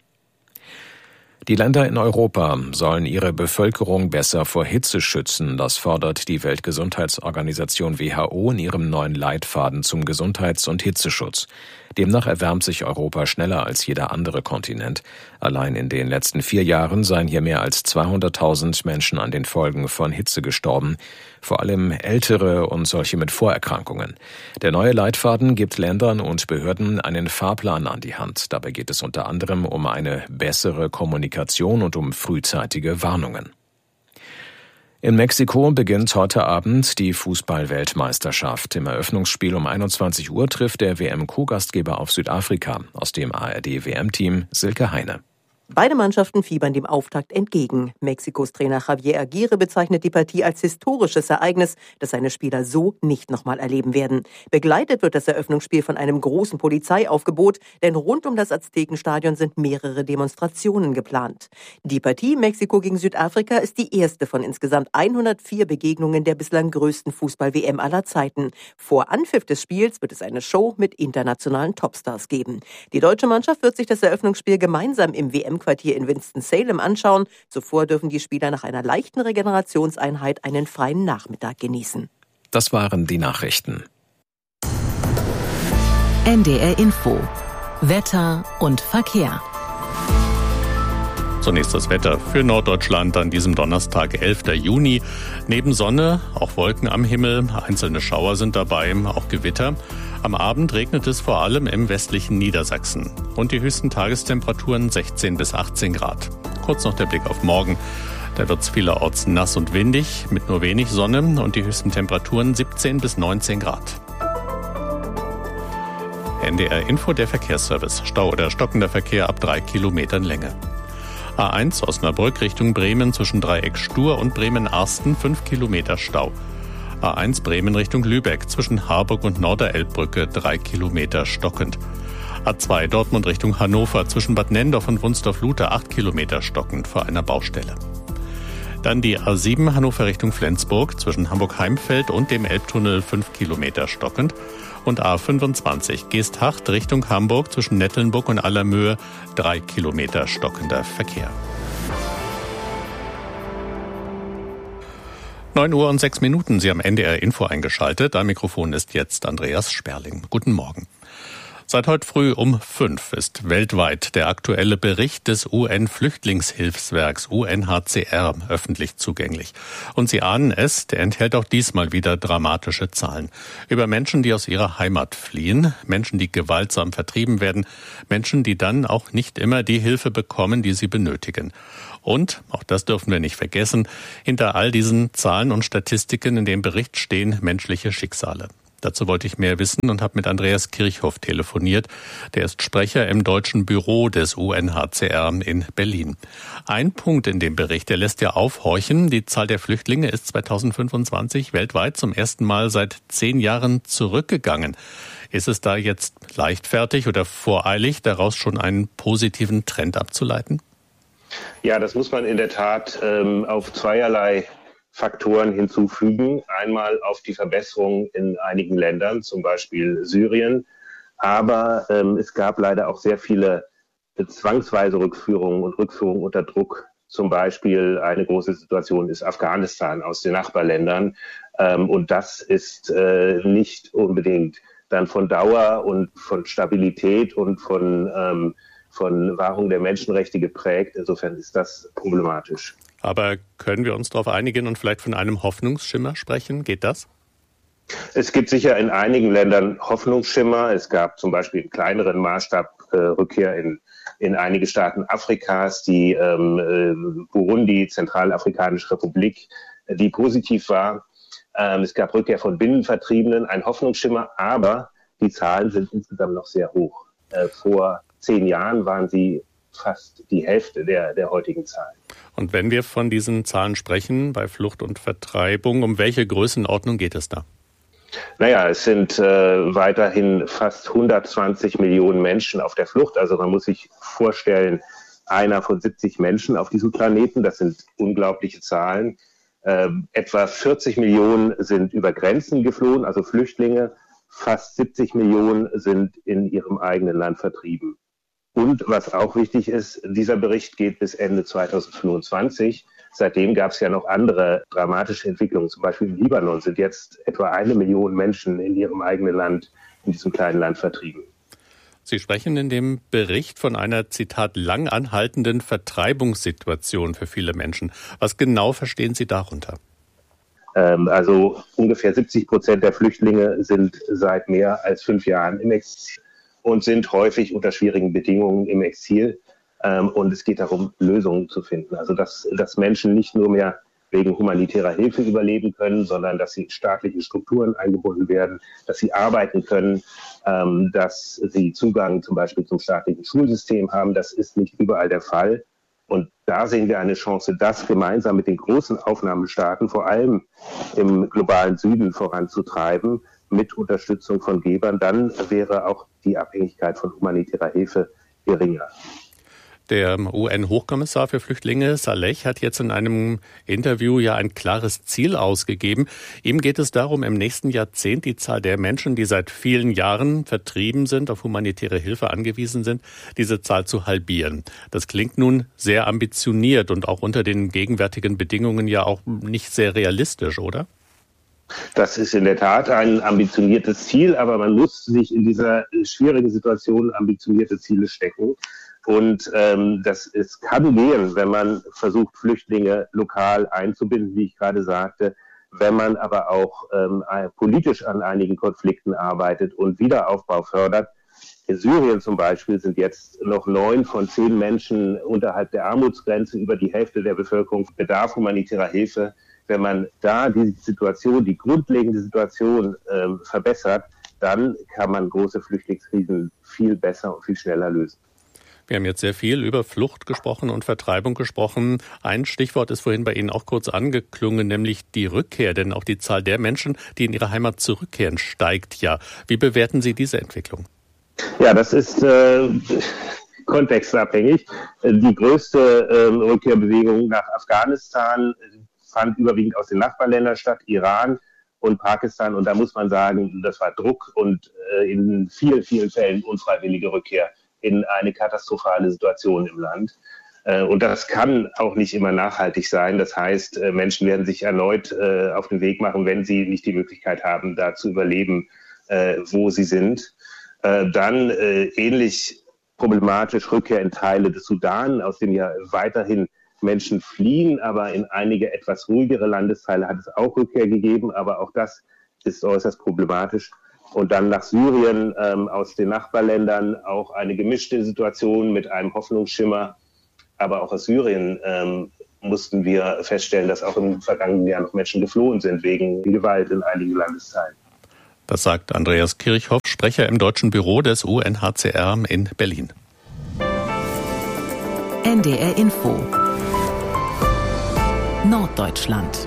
Die Länder in Europa sollen ihre Bevölkerung besser vor Hitze schützen. Das fordert die Weltgesundheitsorganisation W H O in ihrem neuen Leitfaden zum Gesundheits- und Hitzeschutz. Demnach erwärmt sich Europa schneller als jeder andere Kontinent. Allein in den letzten vier Jahren seien hier mehr als zweihunderttausend Menschen an den Folgen von Hitze gestorben, vor allem Ältere und solche mit Vorerkrankungen. Der neue Leitfaden gibt Ländern und Behörden einen Fahrplan an die Hand. Dabei geht es unter anderem um eine bessere Kommunikation und um frühzeitige Warnungen. In Mexiko beginnt heute Abend die Fußball-Weltmeisterschaft. Im Eröffnungsspiel um einundzwanzig Uhr trifft der W M-Co-Gastgeber auf Südafrika. Aus dem A R D-W M-Team Silke Heine. Beide Mannschaften fiebern dem Auftakt entgegen. Mexikos Trainer Javier Aguirre bezeichnet die Partie als historisches Ereignis, das seine Spieler so nicht nochmal erleben werden. Begleitet wird das Eröffnungsspiel von einem großen Polizeiaufgebot, denn rund um das Aztekenstadion sind mehrere Demonstrationen geplant. Die Partie Mexiko gegen Südafrika ist die erste von insgesamt hundertvier Begegnungen der bislang größten Fußball-W M aller Zeiten. Vor Anpfiff des Spiels wird es eine Show mit internationalen Topstars geben. Die deutsche Mannschaft wird sich das Eröffnungsspiel gemeinsam im W M Quartier in Winston-Salem anschauen. Zuvor dürfen die Spieler nach einer leichten Regenerationseinheit einen freien Nachmittag genießen. Das waren die Nachrichten. N D R Info. Wetter und Verkehr. Zunächst das Wetter für Norddeutschland an diesem Donnerstag, elfter Juni. Neben Sonne, auch Wolken am Himmel, einzelne Schauer sind dabei, auch Gewitter. Am Abend regnet es vor allem im westlichen Niedersachsen. Und die höchsten Tagestemperaturen sechzehn bis achtzehn Grad. Kurz noch der Blick auf morgen. Da wird es vielerorts nass und windig, mit nur wenig Sonne und die höchsten Temperaturen siebzehn bis neunzehn Grad. N D R Info, der Verkehrsservice. Stau oder stockender Verkehr ab drei Kilometern Länge. A eins Osnabrück Richtung Bremen zwischen Dreieck Stur und Bremen-Arsten fünf Kilometer Stau. A eins Bremen Richtung Lübeck zwischen Harburg und Norderelbbrücke drei Kilometer stockend. A zwei Dortmund Richtung Hannover zwischen Bad Nendorf und Wunsdorf-Luter acht Kilometer stockend vor einer Baustelle. Dann die A sieben Hannover Richtung Flensburg zwischen Hamburg-Heimfeld und dem Elbtunnel fünf Kilometer stockend. Und A fünfundzwanzig Geesthacht Richtung Hamburg zwischen Nettelnburg und Allermöhe drei Kilometer stockender Verkehr. neun Uhr und sechs Minuten, Sie haben N D R Info eingeschaltet. Am Mikrofon ist jetzt Andreas Sperling. Guten Morgen. Seit heute früh um fünf ist weltweit der aktuelle Bericht des U N-Flüchtlingshilfswerks U N H C R öffentlich zugänglich. Und Sie ahnen es, der enthält auch diesmal wieder dramatische Zahlen. Über Menschen, die aus ihrer Heimat fliehen, Menschen, die gewaltsam vertrieben werden, Menschen, die dann auch nicht immer die Hilfe bekommen, die sie benötigen. Und, auch das dürfen wir nicht vergessen, hinter all diesen Zahlen und Statistiken in dem Bericht stehen menschliche Schicksale. Dazu wollte ich mehr wissen und habe mit Andreas Kirchhoff telefoniert. Der ist Sprecher im deutschen Büro des U N H C R in Berlin. Ein Punkt in dem Bericht, der lässt ja aufhorchen. Die Zahl der Flüchtlinge ist zweitausendfünfundzwanzig weltweit zum ersten Mal seit zehn Jahren zurückgegangen. Ist es da jetzt leichtfertig oder voreilig, daraus schon einen positiven Trend abzuleiten? Ja, das muss man in der Tat ähm, auf zweierlei Faktoren hinzufügen. Einmal auf die Verbesserung in einigen Ländern, zum Beispiel Syrien. Aber ähm, es gab leider auch sehr viele zwangsweise Rückführungen und Rückführungen unter Druck. Zum Beispiel eine große Situation ist Afghanistan aus den Nachbarländern. Ähm, und das ist äh, nicht unbedingt dann von Dauer und von Stabilität und von, ähm, von Wahrung der Menschenrechte geprägt. Insofern ist das problematisch. Aber können wir uns darauf einigen und vielleicht von einem Hoffnungsschimmer sprechen? Geht das? Es gibt sicher in einigen Ländern Hoffnungsschimmer. Es gab zum Beispiel im kleineren Maßstab äh, Rückkehr in, in einige Staaten Afrikas, die ähm, äh, Burundi, Zentralafrikanische Republik, äh, die positiv war. Ähm, es gab Rückkehr von Binnenvertriebenen, ein Hoffnungsschimmer, aber die Zahlen sind insgesamt noch sehr hoch. Äh, vor zehn Jahren waren sie fast die Hälfte der, der heutigen Zahlen. Und wenn wir von diesen Zahlen sprechen, bei Flucht und Vertreibung, um welche Größenordnung geht es da? Naja, es sind äh, weiterhin fast hundertzwanzig Millionen Menschen auf der Flucht. Also man muss sich vorstellen, einer von siebzig Menschen auf diesem Planeten. Das sind unglaubliche Zahlen. Äh, etwa vierzig Millionen sind über Grenzen geflohen, also Flüchtlinge. Fast siebzig Millionen sind in ihrem eigenen Land vertrieben. Und was auch wichtig ist, dieser Bericht geht bis Ende zweitausendfünfundzwanzig. Seitdem gab es ja noch andere dramatische Entwicklungen. Zum Beispiel im Libanon sind jetzt etwa eine Million Menschen in ihrem eigenen Land, in diesem kleinen Land vertrieben. Sie sprechen in dem Bericht von einer, Zitat, lang anhaltenden Vertreibungssituation für viele Menschen. Was genau verstehen Sie darunter? Ähm, also ungefähr siebzig Prozent der Flüchtlinge sind seit mehr als fünf Jahren im Exil und sind häufig unter schwierigen Bedingungen im Exil. Ähm, und es geht darum, Lösungen zu finden. Also dass, dass Menschen nicht nur mehr wegen humanitärer Hilfe überleben können, sondern dass sie in staatliche Strukturen eingebunden werden, dass sie arbeiten können, ähm, dass sie Zugang zum Beispiel zum staatlichen Schulsystem haben. Das ist nicht überall der Fall. Und da sehen wir eine Chance, das gemeinsam mit den großen Aufnahmestaaten, vor allem im globalen Süden, voranzutreiben, mit Unterstützung von Gebern. Dann wäre auch die Abhängigkeit von humanitärer Hilfe geringer. Der U N-Hochkommissar für Flüchtlinge, Saleh, hat jetzt in einem Interview ja ein klares Ziel ausgegeben. Ihm geht es darum, im nächsten Jahrzehnt die Zahl der Menschen, die seit vielen Jahren vertrieben sind, auf humanitäre Hilfe angewiesen sind, diese Zahl zu halbieren. Das klingt nun sehr ambitioniert und auch unter den gegenwärtigen Bedingungen ja auch nicht sehr realistisch, oder? Das ist in der Tat ein ambitioniertes Ziel, aber man muss sich in dieser schwierigen Situation ambitionierte Ziele stecken. Und ähm, das es kann gehen, wenn man versucht, Flüchtlinge lokal einzubinden, wie ich gerade sagte, wenn man aber auch ähm, politisch an einigen Konflikten arbeitet und Wiederaufbau fördert. In Syrien zum Beispiel sind jetzt noch neun von zehn Menschen unterhalb der Armutsgrenze, über die Hälfte der Bevölkerung bedarf humanitärer Hilfe. Wenn man da die Situation, die grundlegende Situation ähm, verbessert, dann kann man große Flüchtlingskrisen viel besser und viel schneller lösen. Wir haben jetzt sehr viel über Flucht gesprochen und Vertreibung gesprochen. Ein Stichwort ist vorhin bei Ihnen auch kurz angeklungen, nämlich die Rückkehr. Denn auch die Zahl der Menschen, die in ihre Heimat zurückkehren, steigt ja. Wie bewerten Sie diese Entwicklung? Ja, das ist äh, kontextabhängig. Die größte äh, Rückkehrbewegung nach Afghanistan fand überwiegend aus den Nachbarländern statt, Iran und Pakistan. Und da muss man sagen, das war Druck und äh, in vielen, vielen Fällen unfreiwillige Rückkehr in eine katastrophale Situation im Land. Und das kann auch nicht immer nachhaltig sein. Das heißt, Menschen werden sich erneut auf den Weg machen, wenn sie nicht die Möglichkeit haben, da zu überleben, wo sie sind. Äh, dann äh, ähnlich problematisch Rückkehr in Teile des Sudan, aus dem ja weiterhin Menschen fliehen, aber in einige etwas ruhigere Landesteile hat es auch Rückkehr gegeben, aber auch das ist äußerst problematisch. Und dann nach Syrien ähm, aus den Nachbarländern auch eine gemischte Situation mit einem Hoffnungsschimmer. Aber auch aus Syrien ähm, mussten wir feststellen, dass auch im vergangenen Jahr noch Menschen geflohen sind wegen Gewalt in einigen Landesteilen. Das sagt Andreas Kirchhoff, Sprecher im deutschen Büro des U N H C R in Berlin. N D R Info Norddeutschland.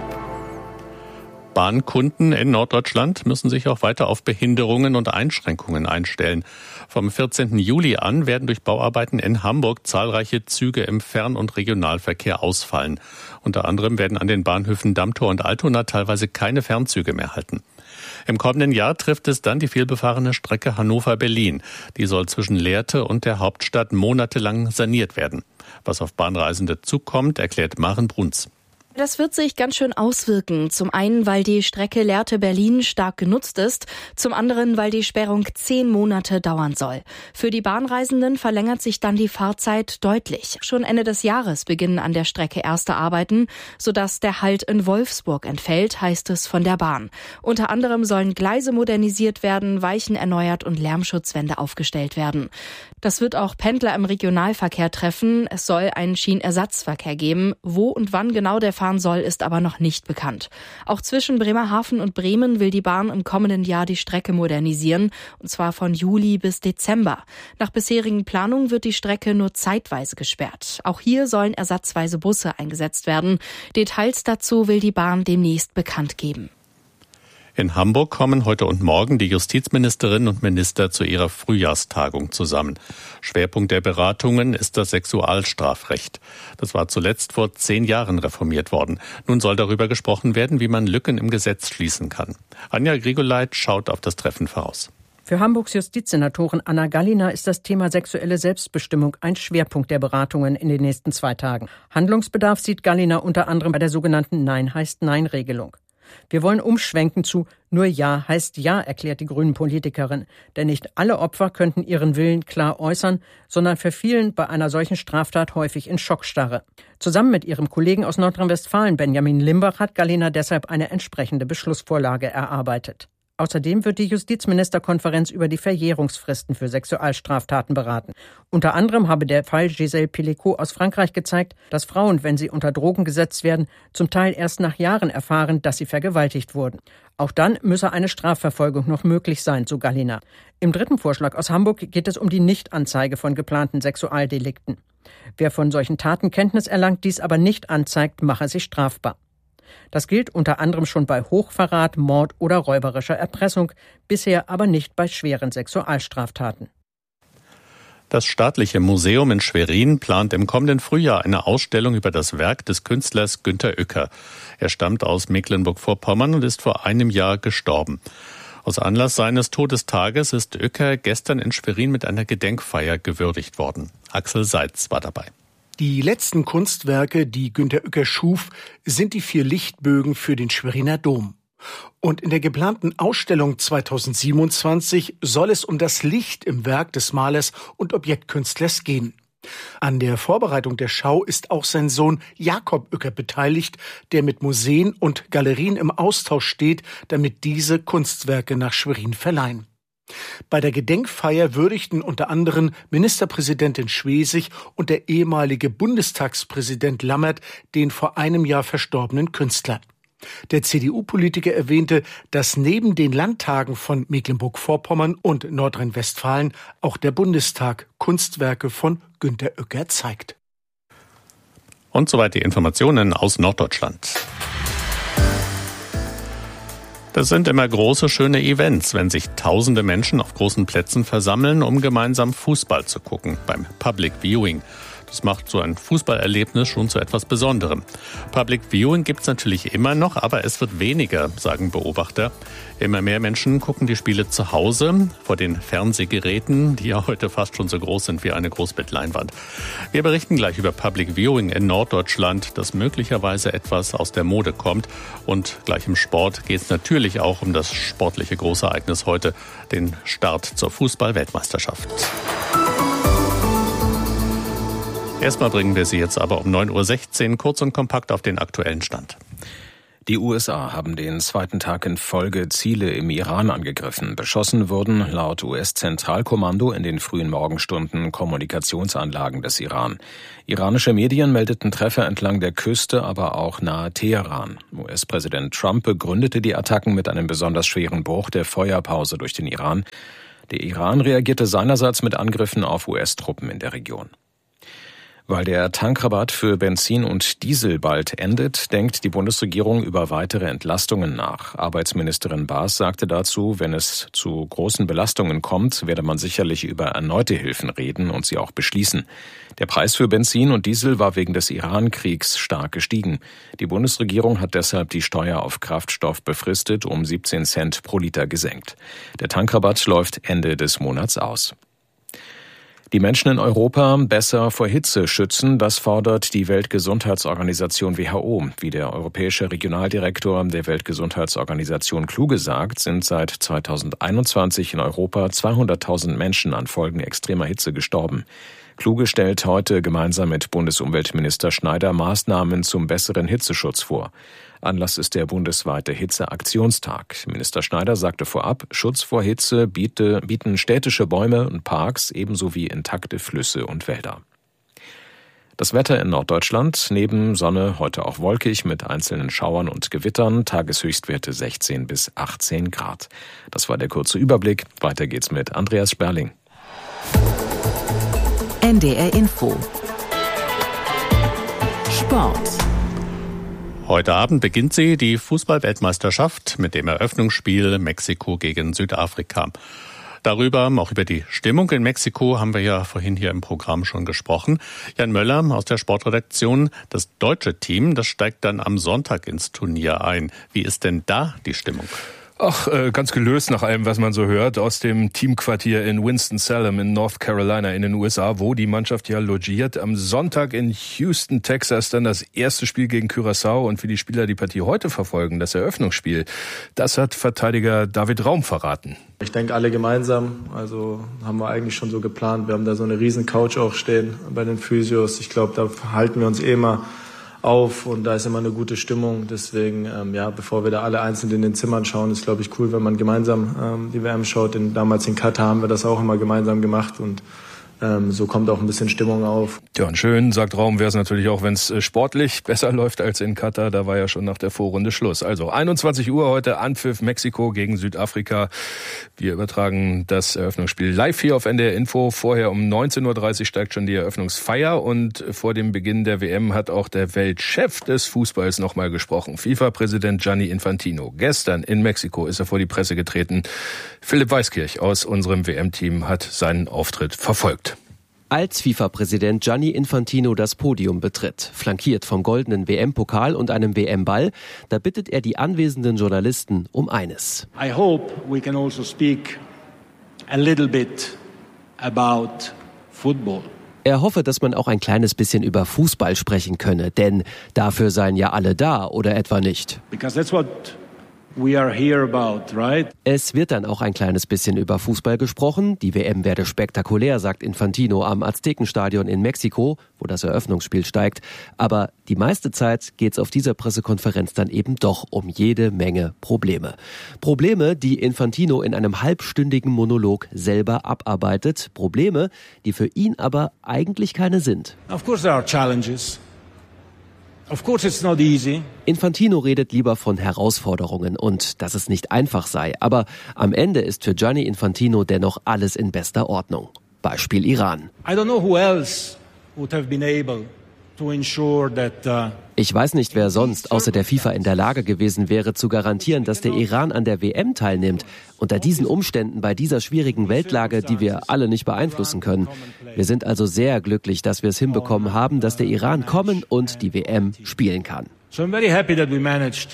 Bahnkunden in Norddeutschland müssen sich auch weiter auf Behinderungen und Einschränkungen einstellen. Vom vierzehnten Juli an werden durch Bauarbeiten in Hamburg zahlreiche Züge im Fern- und Regionalverkehr ausfallen. Unter anderem werden an den Bahnhöfen Dammtor und Altona teilweise keine Fernzüge mehr halten. Im kommenden Jahr trifft es dann die vielbefahrene Strecke Hannover-Berlin. Die soll zwischen Lehrte und der Hauptstadt monatelang saniert werden. Was auf Bahnreisende zukommt, erklärt Maren Bruns. Das wird sich ganz schön auswirken. Zum einen, weil die Strecke Lehrte-Berlin stark genutzt ist. Zum anderen, weil die Sperrung zehn Monate dauern soll. Für die Bahnreisenden verlängert sich dann die Fahrzeit deutlich. Schon Ende des Jahres beginnen an der Strecke erste Arbeiten, sodass der Halt in Wolfsburg entfällt, heißt es von der Bahn. Unter anderem sollen Gleise modernisiert werden, Weichen erneuert und Lärmschutzwände aufgestellt werden. Das wird auch Pendler im Regionalverkehr treffen. Es soll einen Schienenersatzverkehr geben. Wo und wann genau der fahren soll, ist aber noch nicht bekannt. Auch zwischen Bremerhaven und Bremen will die Bahn im kommenden Jahr die Strecke modernisieren, und zwar von Juli bis Dezember. Nach bisherigen Planungen wird die Strecke nur zeitweise gesperrt. Auch hier sollen ersatzweise Busse eingesetzt werden. Details dazu will die Bahn demnächst bekannt geben. In Hamburg kommen heute und morgen die Justizministerinnen und Minister zu ihrer Frühjahrstagung zusammen. Schwerpunkt der Beratungen ist das Sexualstrafrecht. Das war zuletzt vor zehn Jahren reformiert worden. Nun soll darüber gesprochen werden, wie man Lücken im Gesetz schließen kann. Anja Grigoleit schaut auf das Treffen voraus. Für Hamburgs Justizsenatorin Anna Gallina ist das Thema sexuelle Selbstbestimmung ein Schwerpunkt der Beratungen in den nächsten zwei Tagen. Handlungsbedarf sieht Gallina unter anderem bei der sogenannten Nein heißt Nein-Regelung. Wir wollen umschwenken zu nur Ja heißt Ja, erklärt die Grünen-Politikerin. Denn nicht alle Opfer könnten ihren Willen klar äußern, sondern verfielen bei einer solchen Straftat häufig in Schockstarre. Zusammen mit ihrem Kollegen aus Nordrhein-Westfalen, Benjamin Limbach, hat Gallina deshalb eine entsprechende Beschlussvorlage erarbeitet. Außerdem wird die Justizministerkonferenz über die Verjährungsfristen für Sexualstraftaten beraten. Unter anderem habe der Fall Gisèle Pelicot aus Frankreich gezeigt, dass Frauen, wenn sie unter Drogen gesetzt werden, zum Teil erst nach Jahren erfahren, dass sie vergewaltigt wurden. Auch dann müsse eine Strafverfolgung noch möglich sein, so Gallina. Im dritten Vorschlag aus Hamburg geht es um die Nichtanzeige von geplanten Sexualdelikten. Wer von solchen Taten Kenntnis erlangt, dies aber nicht anzeigt, mache sich strafbar. Das gilt unter anderem schon bei Hochverrat, Mord oder räuberischer Erpressung, bisher aber nicht bei schweren Sexualstraftaten. Das Staatliche Museum in Schwerin plant im kommenden Frühjahr eine Ausstellung über das Werk des Künstlers Günter Uecker. Er stammt aus Mecklenburg-Vorpommern und ist vor einem Jahr gestorben. Aus Anlass seines Todestages ist Uecker gestern in Schwerin mit einer Gedenkfeier gewürdigt worden. Axel Seitz war dabei. Die letzten Kunstwerke, die Günter Uecker schuf, sind die vier Lichtbögen für den Schweriner Dom. Und in der geplanten Ausstellung zweitausendsiebenundzwanzig soll es um das Licht im Werk des Malers und Objektkünstlers gehen. An der Vorbereitung der Schau ist auch sein Sohn Jakob Uecker beteiligt, der mit Museen und Galerien im Austausch steht, damit diese Kunstwerke nach Schwerin verleihen. Bei der Gedenkfeier würdigten unter anderem Ministerpräsidentin Schwesig und der ehemalige Bundestagspräsident Lammert den vor einem Jahr verstorbenen Künstler. Der C D U-Politiker erwähnte, dass neben den Landtagen von Mecklenburg-Vorpommern und Nordrhein-Westfalen auch der Bundestag Kunstwerke von Günter Uecker zeigt. Und soweit die Informationen aus Norddeutschland. Das sind immer große, schöne Events, wenn sich tausende Menschen auf großen Plätzen versammeln, um gemeinsam Fußball zu gucken, beim Public Viewing. Das macht so ein Fußballerlebnis schon zu etwas Besonderem. Public Viewing gibt's natürlich immer noch, aber es wird weniger, sagen Beobachter. Immer mehr Menschen gucken die Spiele zu Hause vor den Fernsehgeräten, die ja heute fast schon so groß sind wie eine Großbettleinwand. Wir berichten gleich über Public Viewing in Norddeutschland, das möglicherweise etwas aus der Mode kommt. Und gleich im Sport geht es natürlich auch um das sportliche Großereignis heute, den Start zur Fußball-Weltmeisterschaft. Erstmal bringen wir Sie jetzt aber um neun Uhr sechzehn kurz und kompakt auf den aktuellen Stand. Die U S A haben den zweiten Tag in Folge Ziele im Iran angegriffen. Beschossen wurden laut U S-Zentralkommando in den frühen Morgenstunden Kommunikationsanlagen des Iran. Iranische Medien meldeten Treffer entlang der Küste, aber auch nahe Teheran. U S-Präsident Trump begründete die Attacken mit einem besonders schweren Bruch der Feuerpause durch den Iran. Der Iran reagierte seinerseits mit Angriffen auf U S-Truppen in der Region. Weil der Tankrabatt für Benzin und Diesel bald endet, denkt die Bundesregierung über weitere Entlastungen nach. Arbeitsministerin Baas sagte dazu, wenn es zu großen Belastungen kommt, werde man sicherlich über erneute Hilfen reden und sie auch beschließen. Der Preis für Benzin und Diesel war wegen des Iran-Kriegs stark gestiegen. Die Bundesregierung hat deshalb die Steuer auf Kraftstoff befristet um siebzehn Cent pro Liter gesenkt. Der Tankrabatt läuft Ende des Monats aus. Die Menschen in Europa besser vor Hitze schützen, das fordert die Weltgesundheitsorganisation W H O. Wie der europäische Regionaldirektor der Weltgesundheitsorganisation Kluge sagt, sind seit zweitausendeinundzwanzig in Europa zweihunderttausend Menschen an Folgen extremer Hitze gestorben. Kluge stellt heute gemeinsam mit Bundesumweltminister Schneider Maßnahmen zum besseren Hitzeschutz vor. Anlass ist der bundesweite Hitzeaktionstag. Minister Schneider sagte vorab, Schutz vor Hitze biete, bieten städtische Bäume und Parks ebenso wie intakte Flüsse und Wälder. Das Wetter in Norddeutschland, neben Sonne heute auch wolkig mit einzelnen Schauern und Gewittern, Tageshöchstwerte sechzehn bis achtzehn Grad. Das war der kurze Überblick. Weiter geht's mit Andreas Sperling. N D R Info. Sport. Heute Abend beginnt sie, die Fußball-Weltmeisterschaft mit dem Eröffnungsspiel Mexiko gegen Südafrika. Darüber, auch über die Stimmung in Mexiko, haben wir ja vorhin hier im Programm schon gesprochen. Jan Möller aus der Sportredaktion, das deutsche Team, das steigt dann am Sonntag ins Turnier ein. Wie ist denn da die Stimmung? Ach, äh, ganz gelöst nach allem, was man so hört, aus dem Teamquartier in Winston-Salem in North Carolina in den U S A, wo die Mannschaft ja logiert. Am Sonntag in Houston, Texas, dann das erste Spiel gegen Curaçao und wie die Spieler die Partie heute verfolgen, das Eröffnungsspiel, das hat Verteidiger David Raum verraten. Ich denke, alle gemeinsam, also haben wir eigentlich schon so geplant. Wir haben da so eine riesen Couch auch stehen bei den Physios. Ich glaube, da halten wir uns eh immer auf und da ist immer eine gute Stimmung. Deswegen, ähm, ja, bevor wir da alle einzeln in den Zimmern schauen, ist, glaube ich, cool, wenn man gemeinsam ähm, die W M schaut. Denn damals in Katar haben wir das auch immer gemeinsam gemacht und ähm, so kommt auch ein bisschen Stimmung auf. Ja, und schön, sagt Raum, wäre es natürlich auch, wenn es sportlich besser läuft als in Katar. Da war ja schon nach der Vorrunde Schluss. Also einundzwanzig Uhr heute Anpfiff Mexiko gegen Südafrika. Wir übertragen das Eröffnungsspiel live hier auf N D R Info. Vorher um neunzehn Uhr dreißig steigt schon die Eröffnungsfeier und vor dem Beginn der W M hat auch der Weltchef des Fußballs nochmal gesprochen. FIFA-Präsident Gianni Infantino. Gestern in Mexiko ist er vor die Presse getreten. Philipp Weiskirch aus unserem W M-Team hat seinen Auftritt verfolgt. Als FIFA-Präsident Gianni Infantino das Podium betritt, flankiert vom goldenen W M-Pokal und einem W M-Ball, da bittet er die anwesenden Journalisten um eines. I hope we can also speak a little bit about football. Er hoffe, dass man auch ein kleines bisschen über Fußball sprechen könne, denn dafür seien ja alle da, oder etwa nicht? Because that's what we are here about, right? Es wird dann auch ein kleines bisschen über Fußball gesprochen. Die W M werde spektakulär, sagt Infantino am Aztekenstadion in Mexiko, wo das Eröffnungsspiel steigt. Aber die meiste Zeit geht's auf dieser Pressekonferenz dann eben doch um jede Menge Probleme. Probleme, die Infantino in einem halbstündigen Monolog selber abarbeitet. Probleme, die für ihn aber eigentlich keine sind. Of course there are challenges. Of course it's not easy. Infantino redet lieber von Herausforderungen und dass es nicht einfach sei. Aber am Ende ist für Gianni Infantino dennoch alles in bester Ordnung. Beispiel Iran. I don't know who else would have been able Ich weiß nicht, wer sonst außer der FIFA in der Lage gewesen wäre, zu garantieren, dass der Iran an der W M teilnimmt. Unter diesen Umständen, bei dieser schwierigen Weltlage, die wir alle nicht beeinflussen können. Wir sind also sehr glücklich, dass wir es hinbekommen haben, dass der Iran kommen und die W M spielen kann. So I'm very happy that we managed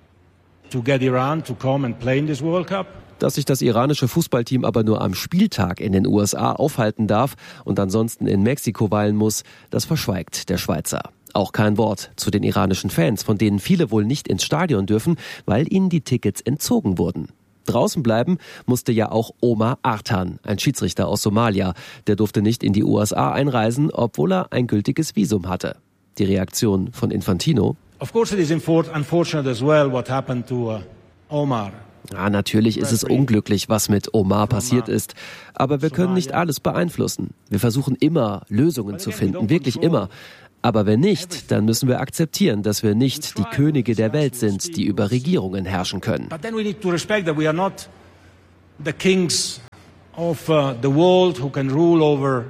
to get Iran to come and play in this World Cup. Dass sich das iranische Fußballteam aber nur am Spieltag in den U S A aufhalten darf und ansonsten in Mexiko weilen muss, das verschweigt der Schweizer. Auch kein Wort zu den iranischen Fans, von denen viele wohl nicht ins Stadion dürfen, weil ihnen die Tickets entzogen wurden. Draußen bleiben musste ja auch Omar Artan, ein Schiedsrichter aus Somalia. Der durfte nicht in die U S A einreisen, obwohl er ein gültiges Visum hatte. Die Reaktion von Infantino: Of course it is unfortunate as well what happened to uh, Omar. Ja, natürlich ist es unglücklich, was mit Omar passiert ist. Aber wir können nicht alles beeinflussen. Wir versuchen immer, Lösungen zu finden, wirklich immer. Aber wenn nicht, dann müssen wir akzeptieren, dass wir nicht die Könige der Welt sind, die über Regierungen herrschen können. But then we need to respect that we are not the kings of uh, the world who can rule over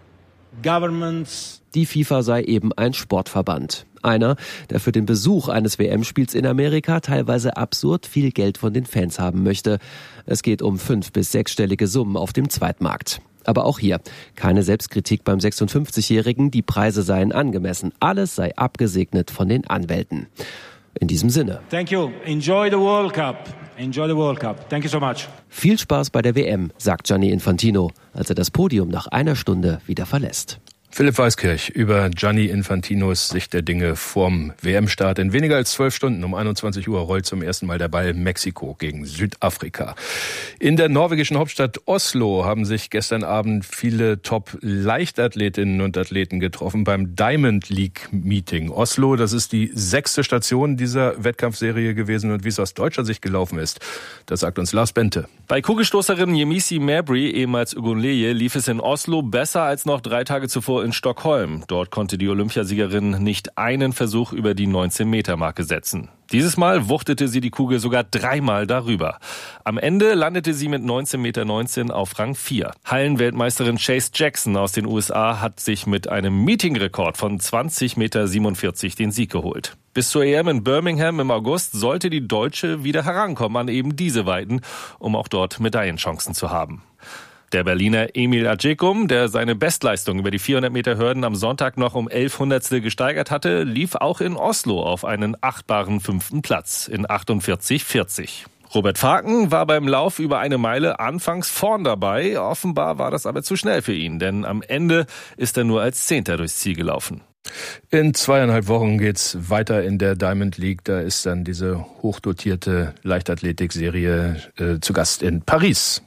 governments. Die FIFA sei eben ein Sportverband. Einer, der für den Besuch eines W M-Spiels in Amerika teilweise absurd viel Geld von den Fans haben möchte. Es geht um fünf- bis sechsstellige Summen auf dem Zweitmarkt. Aber auch hier keine Selbstkritik beim sechsundfünfzigjährigen, die Preise seien angemessen. Alles sei abgesegnet von den Anwälten. In diesem Sinne. Thank you. Enjoy the World Cup. Enjoy the World Cup. Thank you so much. Viel Spaß bei der W M, sagt Gianni Infantino, als er das Podium nach einer Stunde wieder verlässt. Philipp Weiskirch über Gianni Infantinos Sicht der Dinge vorm W M-Start. In weniger als zwölf Stunden um einundzwanzig Uhr rollt zum ersten Mal der Ball Mexiko gegen Südafrika. In der norwegischen Hauptstadt Oslo haben sich gestern Abend viele Top-Leichtathletinnen und Athleten getroffen beim Diamond League Meeting. Oslo, das ist die sechste Station dieser Wettkampfserie gewesen, und wie es aus deutscher Sicht gelaufen ist, das sagt uns Lars Bente. Bei Kugelstoßerin Yemisi Mabry, ehemals Ugunleye, lief es in Oslo besser als noch drei Tage zuvor in Stockholm. Dort konnte die Olympiasiegerin nicht einen Versuch über die neunzehn-Meter-Marke setzen. Dieses Mal wuchtete sie die Kugel sogar dreimal darüber. Am Ende landete sie mit neunzehn Meter neunzehn auf Rang vier. Hallenweltmeisterin Chase Jackson aus den U S A hat sich mit einem Meetingrekord von zwanzig Meter siebenundvierzig den Sieg geholt. Bis zur E M in Birmingham im August sollte die Deutsche wieder herankommen an eben diese Weiten, um auch dort Medaillenchancen zu haben. Der Berliner Emil Ajekum, der seine Bestleistung über die vierhundert Meter Hürden am Sonntag noch um elf Hundertstel gesteigert hatte, lief auch in Oslo auf einen achtbaren fünften Platz in achtundvierzig vierzig. Robert Faken war beim Lauf über eine Meile anfangs vorn dabei. Offenbar war das aber zu schnell für ihn, denn am Ende ist er nur als Zehnter durchs Ziel gelaufen. In zweieinhalb Wochen geht's weiter in der Diamond League. Da ist dann diese hochdotierte Leichtathletikserie äh, zu Gast in Paris.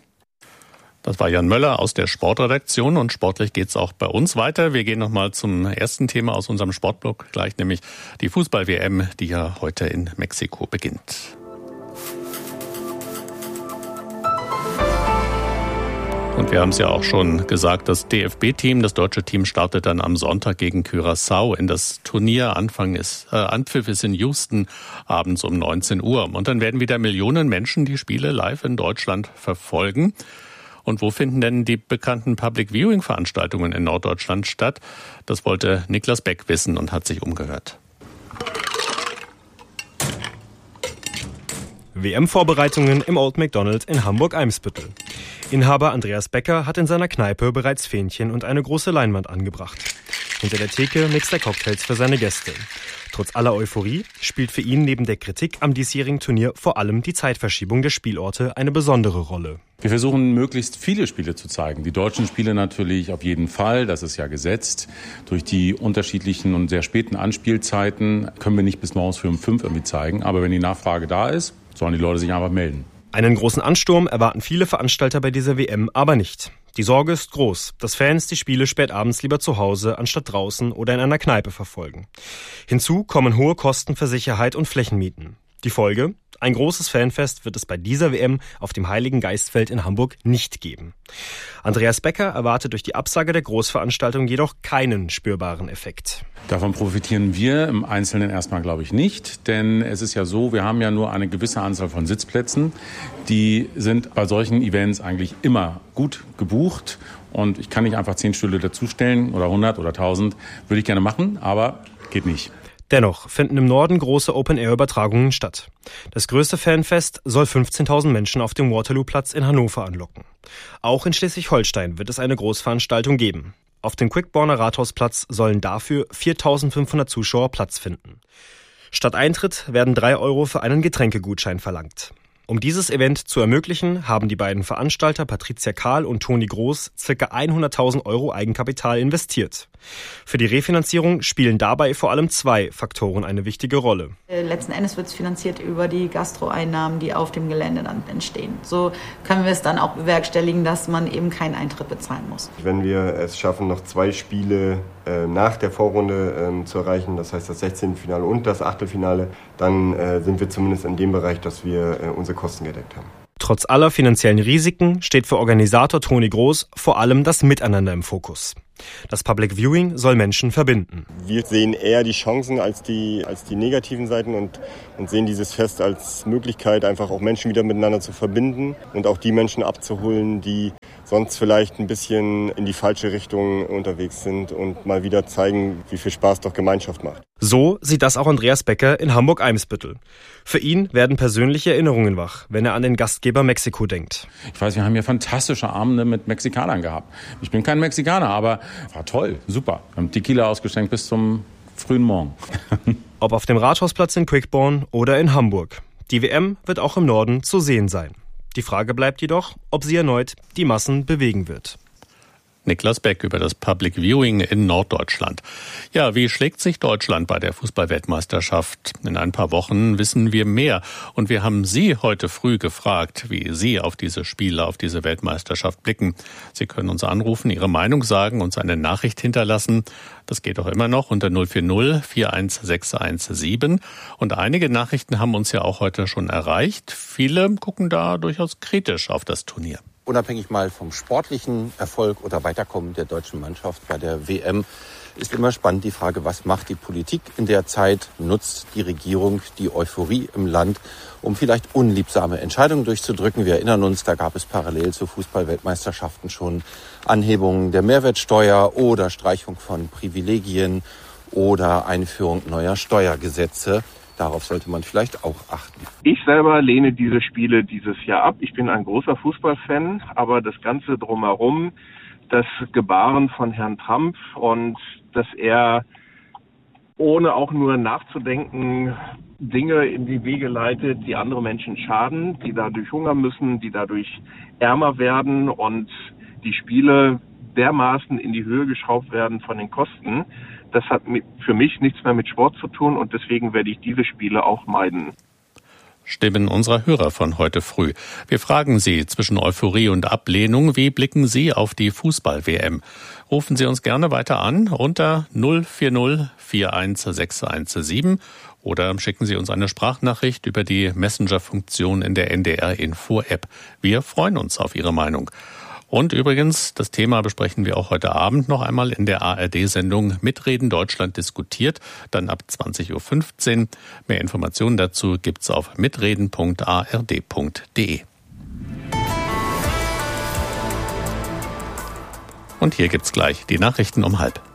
Das war Jan Möller aus der Sportredaktion, und sportlich geht's auch bei uns weiter. Wir gehen nochmal zum ersten Thema aus unserem Sportblock gleich, nämlich die Fußball-W M, die ja heute in Mexiko beginnt. Und wir haben es ja auch schon gesagt, das D F B-Team, das deutsche Team, startet dann am Sonntag gegen Curaçao in das Turnier. Anfang ist, äh, Anpfiff ist in Houston abends um neunzehn Uhr. Und dann werden wieder Millionen Menschen die Spiele live in Deutschland verfolgen. Und wo finden denn die bekannten Public-Viewing-Veranstaltungen in Norddeutschland statt? Das wollte Niklas Beck wissen und hat sich umgehört. W M-Vorbereitungen im Old McDonald in Hamburg-Eimsbüttel. Inhaber Andreas Becker hat in seiner Kneipe bereits Fähnchen und eine große Leinwand angebracht. Hinter der Theke mixt er Cocktails für seine Gäste. Trotz aller Euphorie spielt für ihn neben der Kritik am diesjährigen Turnier vor allem die Zeitverschiebung der Spielorte eine besondere Rolle. Wir versuchen, möglichst viele Spiele zu zeigen. Die deutschen Spiele natürlich auf jeden Fall, das ist ja gesetzt. Durch die unterschiedlichen und sehr späten Anspielzeiten können wir nicht bis morgens früh um fünf irgendwie zeigen. Aber wenn die Nachfrage da ist, sollen die Leute sich einfach melden. Einen großen Ansturm erwarten viele Veranstalter bei dieser W M aber nicht. Die Sorge ist groß, dass Fans die Spiele spät abends lieber zu Hause anstatt draußen oder in einer Kneipe verfolgen. Hinzu kommen hohe Kosten für Sicherheit und Flächenmieten. Die Folge? Ein großes Fanfest wird es bei dieser W M auf dem Heiligen Geistfeld in Hamburg nicht geben. Andreas Becker erwartet durch die Absage der Großveranstaltung jedoch keinen spürbaren Effekt. Davon profitieren wir im Einzelnen erstmal, glaube ich, nicht. Denn es ist ja so, wir haben ja nur eine gewisse Anzahl von Sitzplätzen. Die sind bei solchen Events eigentlich immer gut gebucht. Und ich kann nicht einfach zehn Stühle dazustellen oder hundert oder tausend. Würde ich gerne machen, aber geht nicht. Dennoch finden im Norden große Open-Air-Übertragungen statt. Das größte Fanfest soll fünfzehntausend Menschen auf dem Waterloo-Platz in Hannover anlocken. Auch in Schleswig-Holstein wird es eine Großveranstaltung geben. Auf dem Quickborner Rathausplatz sollen dafür viertausendfünfhundert Zuschauer Platz finden. Statt Eintritt werden drei Euro für einen Getränkegutschein verlangt. Um dieses Event zu ermöglichen, haben die beiden Veranstalter Patricia Kahl und Toni Groß ca. hunderttausend Euro Eigenkapital investiert. Für die Refinanzierung spielen dabei vor allem zwei Faktoren eine wichtige Rolle. Letzten Endes wird es finanziert über die Gastroeinnahmen, die auf dem Gelände dann entstehen. So können wir es dann auch bewerkstelligen, dass man eben keinen Eintritt bezahlen muss. Wenn wir es schaffen, noch zwei Spiele äh, nach der Vorrunde äh, zu erreichen, das heißt das Sechzehntelfinale und das Achtelfinale, dann äh, sind wir zumindest in dem Bereich, dass wir äh, unsere Kosten gedeckt haben. Trotz aller finanziellen Risiken steht für Organisator Toni Groß vor allem das Miteinander im Fokus. Das Public Viewing soll Menschen verbinden. Wir sehen eher die Chancen als die, als die negativen Seiten und, und sehen dieses Fest als Möglichkeit, einfach auch Menschen wieder miteinander zu verbinden und auch die Menschen abzuholen, die sonst vielleicht ein bisschen in die falsche Richtung unterwegs sind und mal wieder zeigen, wie viel Spaß doch Gemeinschaft macht. So sieht das auch Andreas Becker in Hamburg-Eimsbüttel. Für ihn werden persönliche Erinnerungen wach, wenn er an den Gastgeber Mexiko denkt. Ich weiß, wir haben ja fantastische Abende mit Mexikanern gehabt. Ich bin kein Mexikaner, aber war toll, super. Wir haben Tequila ausgeschenkt bis zum frühen Morgen. Ob auf dem Rathausplatz in Quickborn oder in Hamburg. Die W M wird auch im Norden zu sehen sein. Die Frage bleibt jedoch, ob sie erneut die Massen bewegen wird. Niklas Beck über das Public Viewing in Norddeutschland. Ja, wie schlägt sich Deutschland bei der Fußball-Weltmeisterschaft? In ein paar Wochen wissen wir mehr. Und wir haben Sie heute früh gefragt, wie Sie auf diese Spiele, auf diese Weltmeisterschaft blicken. Sie können uns anrufen, Ihre Meinung sagen, uns eine Nachricht hinterlassen. Das geht auch immer noch unter null vier null vier eins sechs eins sieben. Und einige Nachrichten haben uns ja auch heute schon erreicht. Viele gucken da durchaus kritisch auf das Turnier. Unabhängig mal vom sportlichen Erfolg oder Weiterkommen der deutschen Mannschaft bei der W M ist immer spannend die Frage, was macht die Politik in der Zeit? Nutzt die Regierung die Euphorie im Land, um vielleicht unliebsame Entscheidungen durchzudrücken? Wir erinnern uns, da gab es parallel zu Fußball-Weltmeisterschaften schon Anhebungen der Mehrwertsteuer oder Streichung von Privilegien oder Einführung neuer Steuergesetze. Darauf sollte man vielleicht auch achten. Ich selber lehne diese Spiele dieses Jahr ab. Ich bin ein großer Fußballfan, aber das Ganze drumherum, das Gebaren von Herrn Trump und dass er ohne auch nur nachzudenken Dinge in die Wege leitet, die andere Menschen schaden, die dadurch hungern müssen, die dadurch ärmer werden und die Spiele dermaßen in die Höhe geschraubt werden von den Kosten. Das hat für mich nichts mehr mit Sport zu tun und deswegen werde ich diese Spiele auch meiden. Stimmen unserer Hörer von heute früh. Wir fragen Sie zwischen Euphorie und Ablehnung, wie blicken Sie auf die Fußball-W M? Rufen Sie uns gerne weiter an unter null vier null vier eins sechs eins sieben oder schicken Sie uns eine Sprachnachricht über die Messenger-Funktion in der N D R-Info-App. Wir freuen uns auf Ihre Meinung. Und übrigens, das Thema besprechen wir auch heute Abend noch einmal in der A R D-Sendung Mitreden Deutschland diskutiert, dann ab zwanzig Uhr fünfzehn. Mehr Informationen dazu gibt's auf mitreden punkt a r d punkt d e. Und hier gibt's gleich die Nachrichten um halb.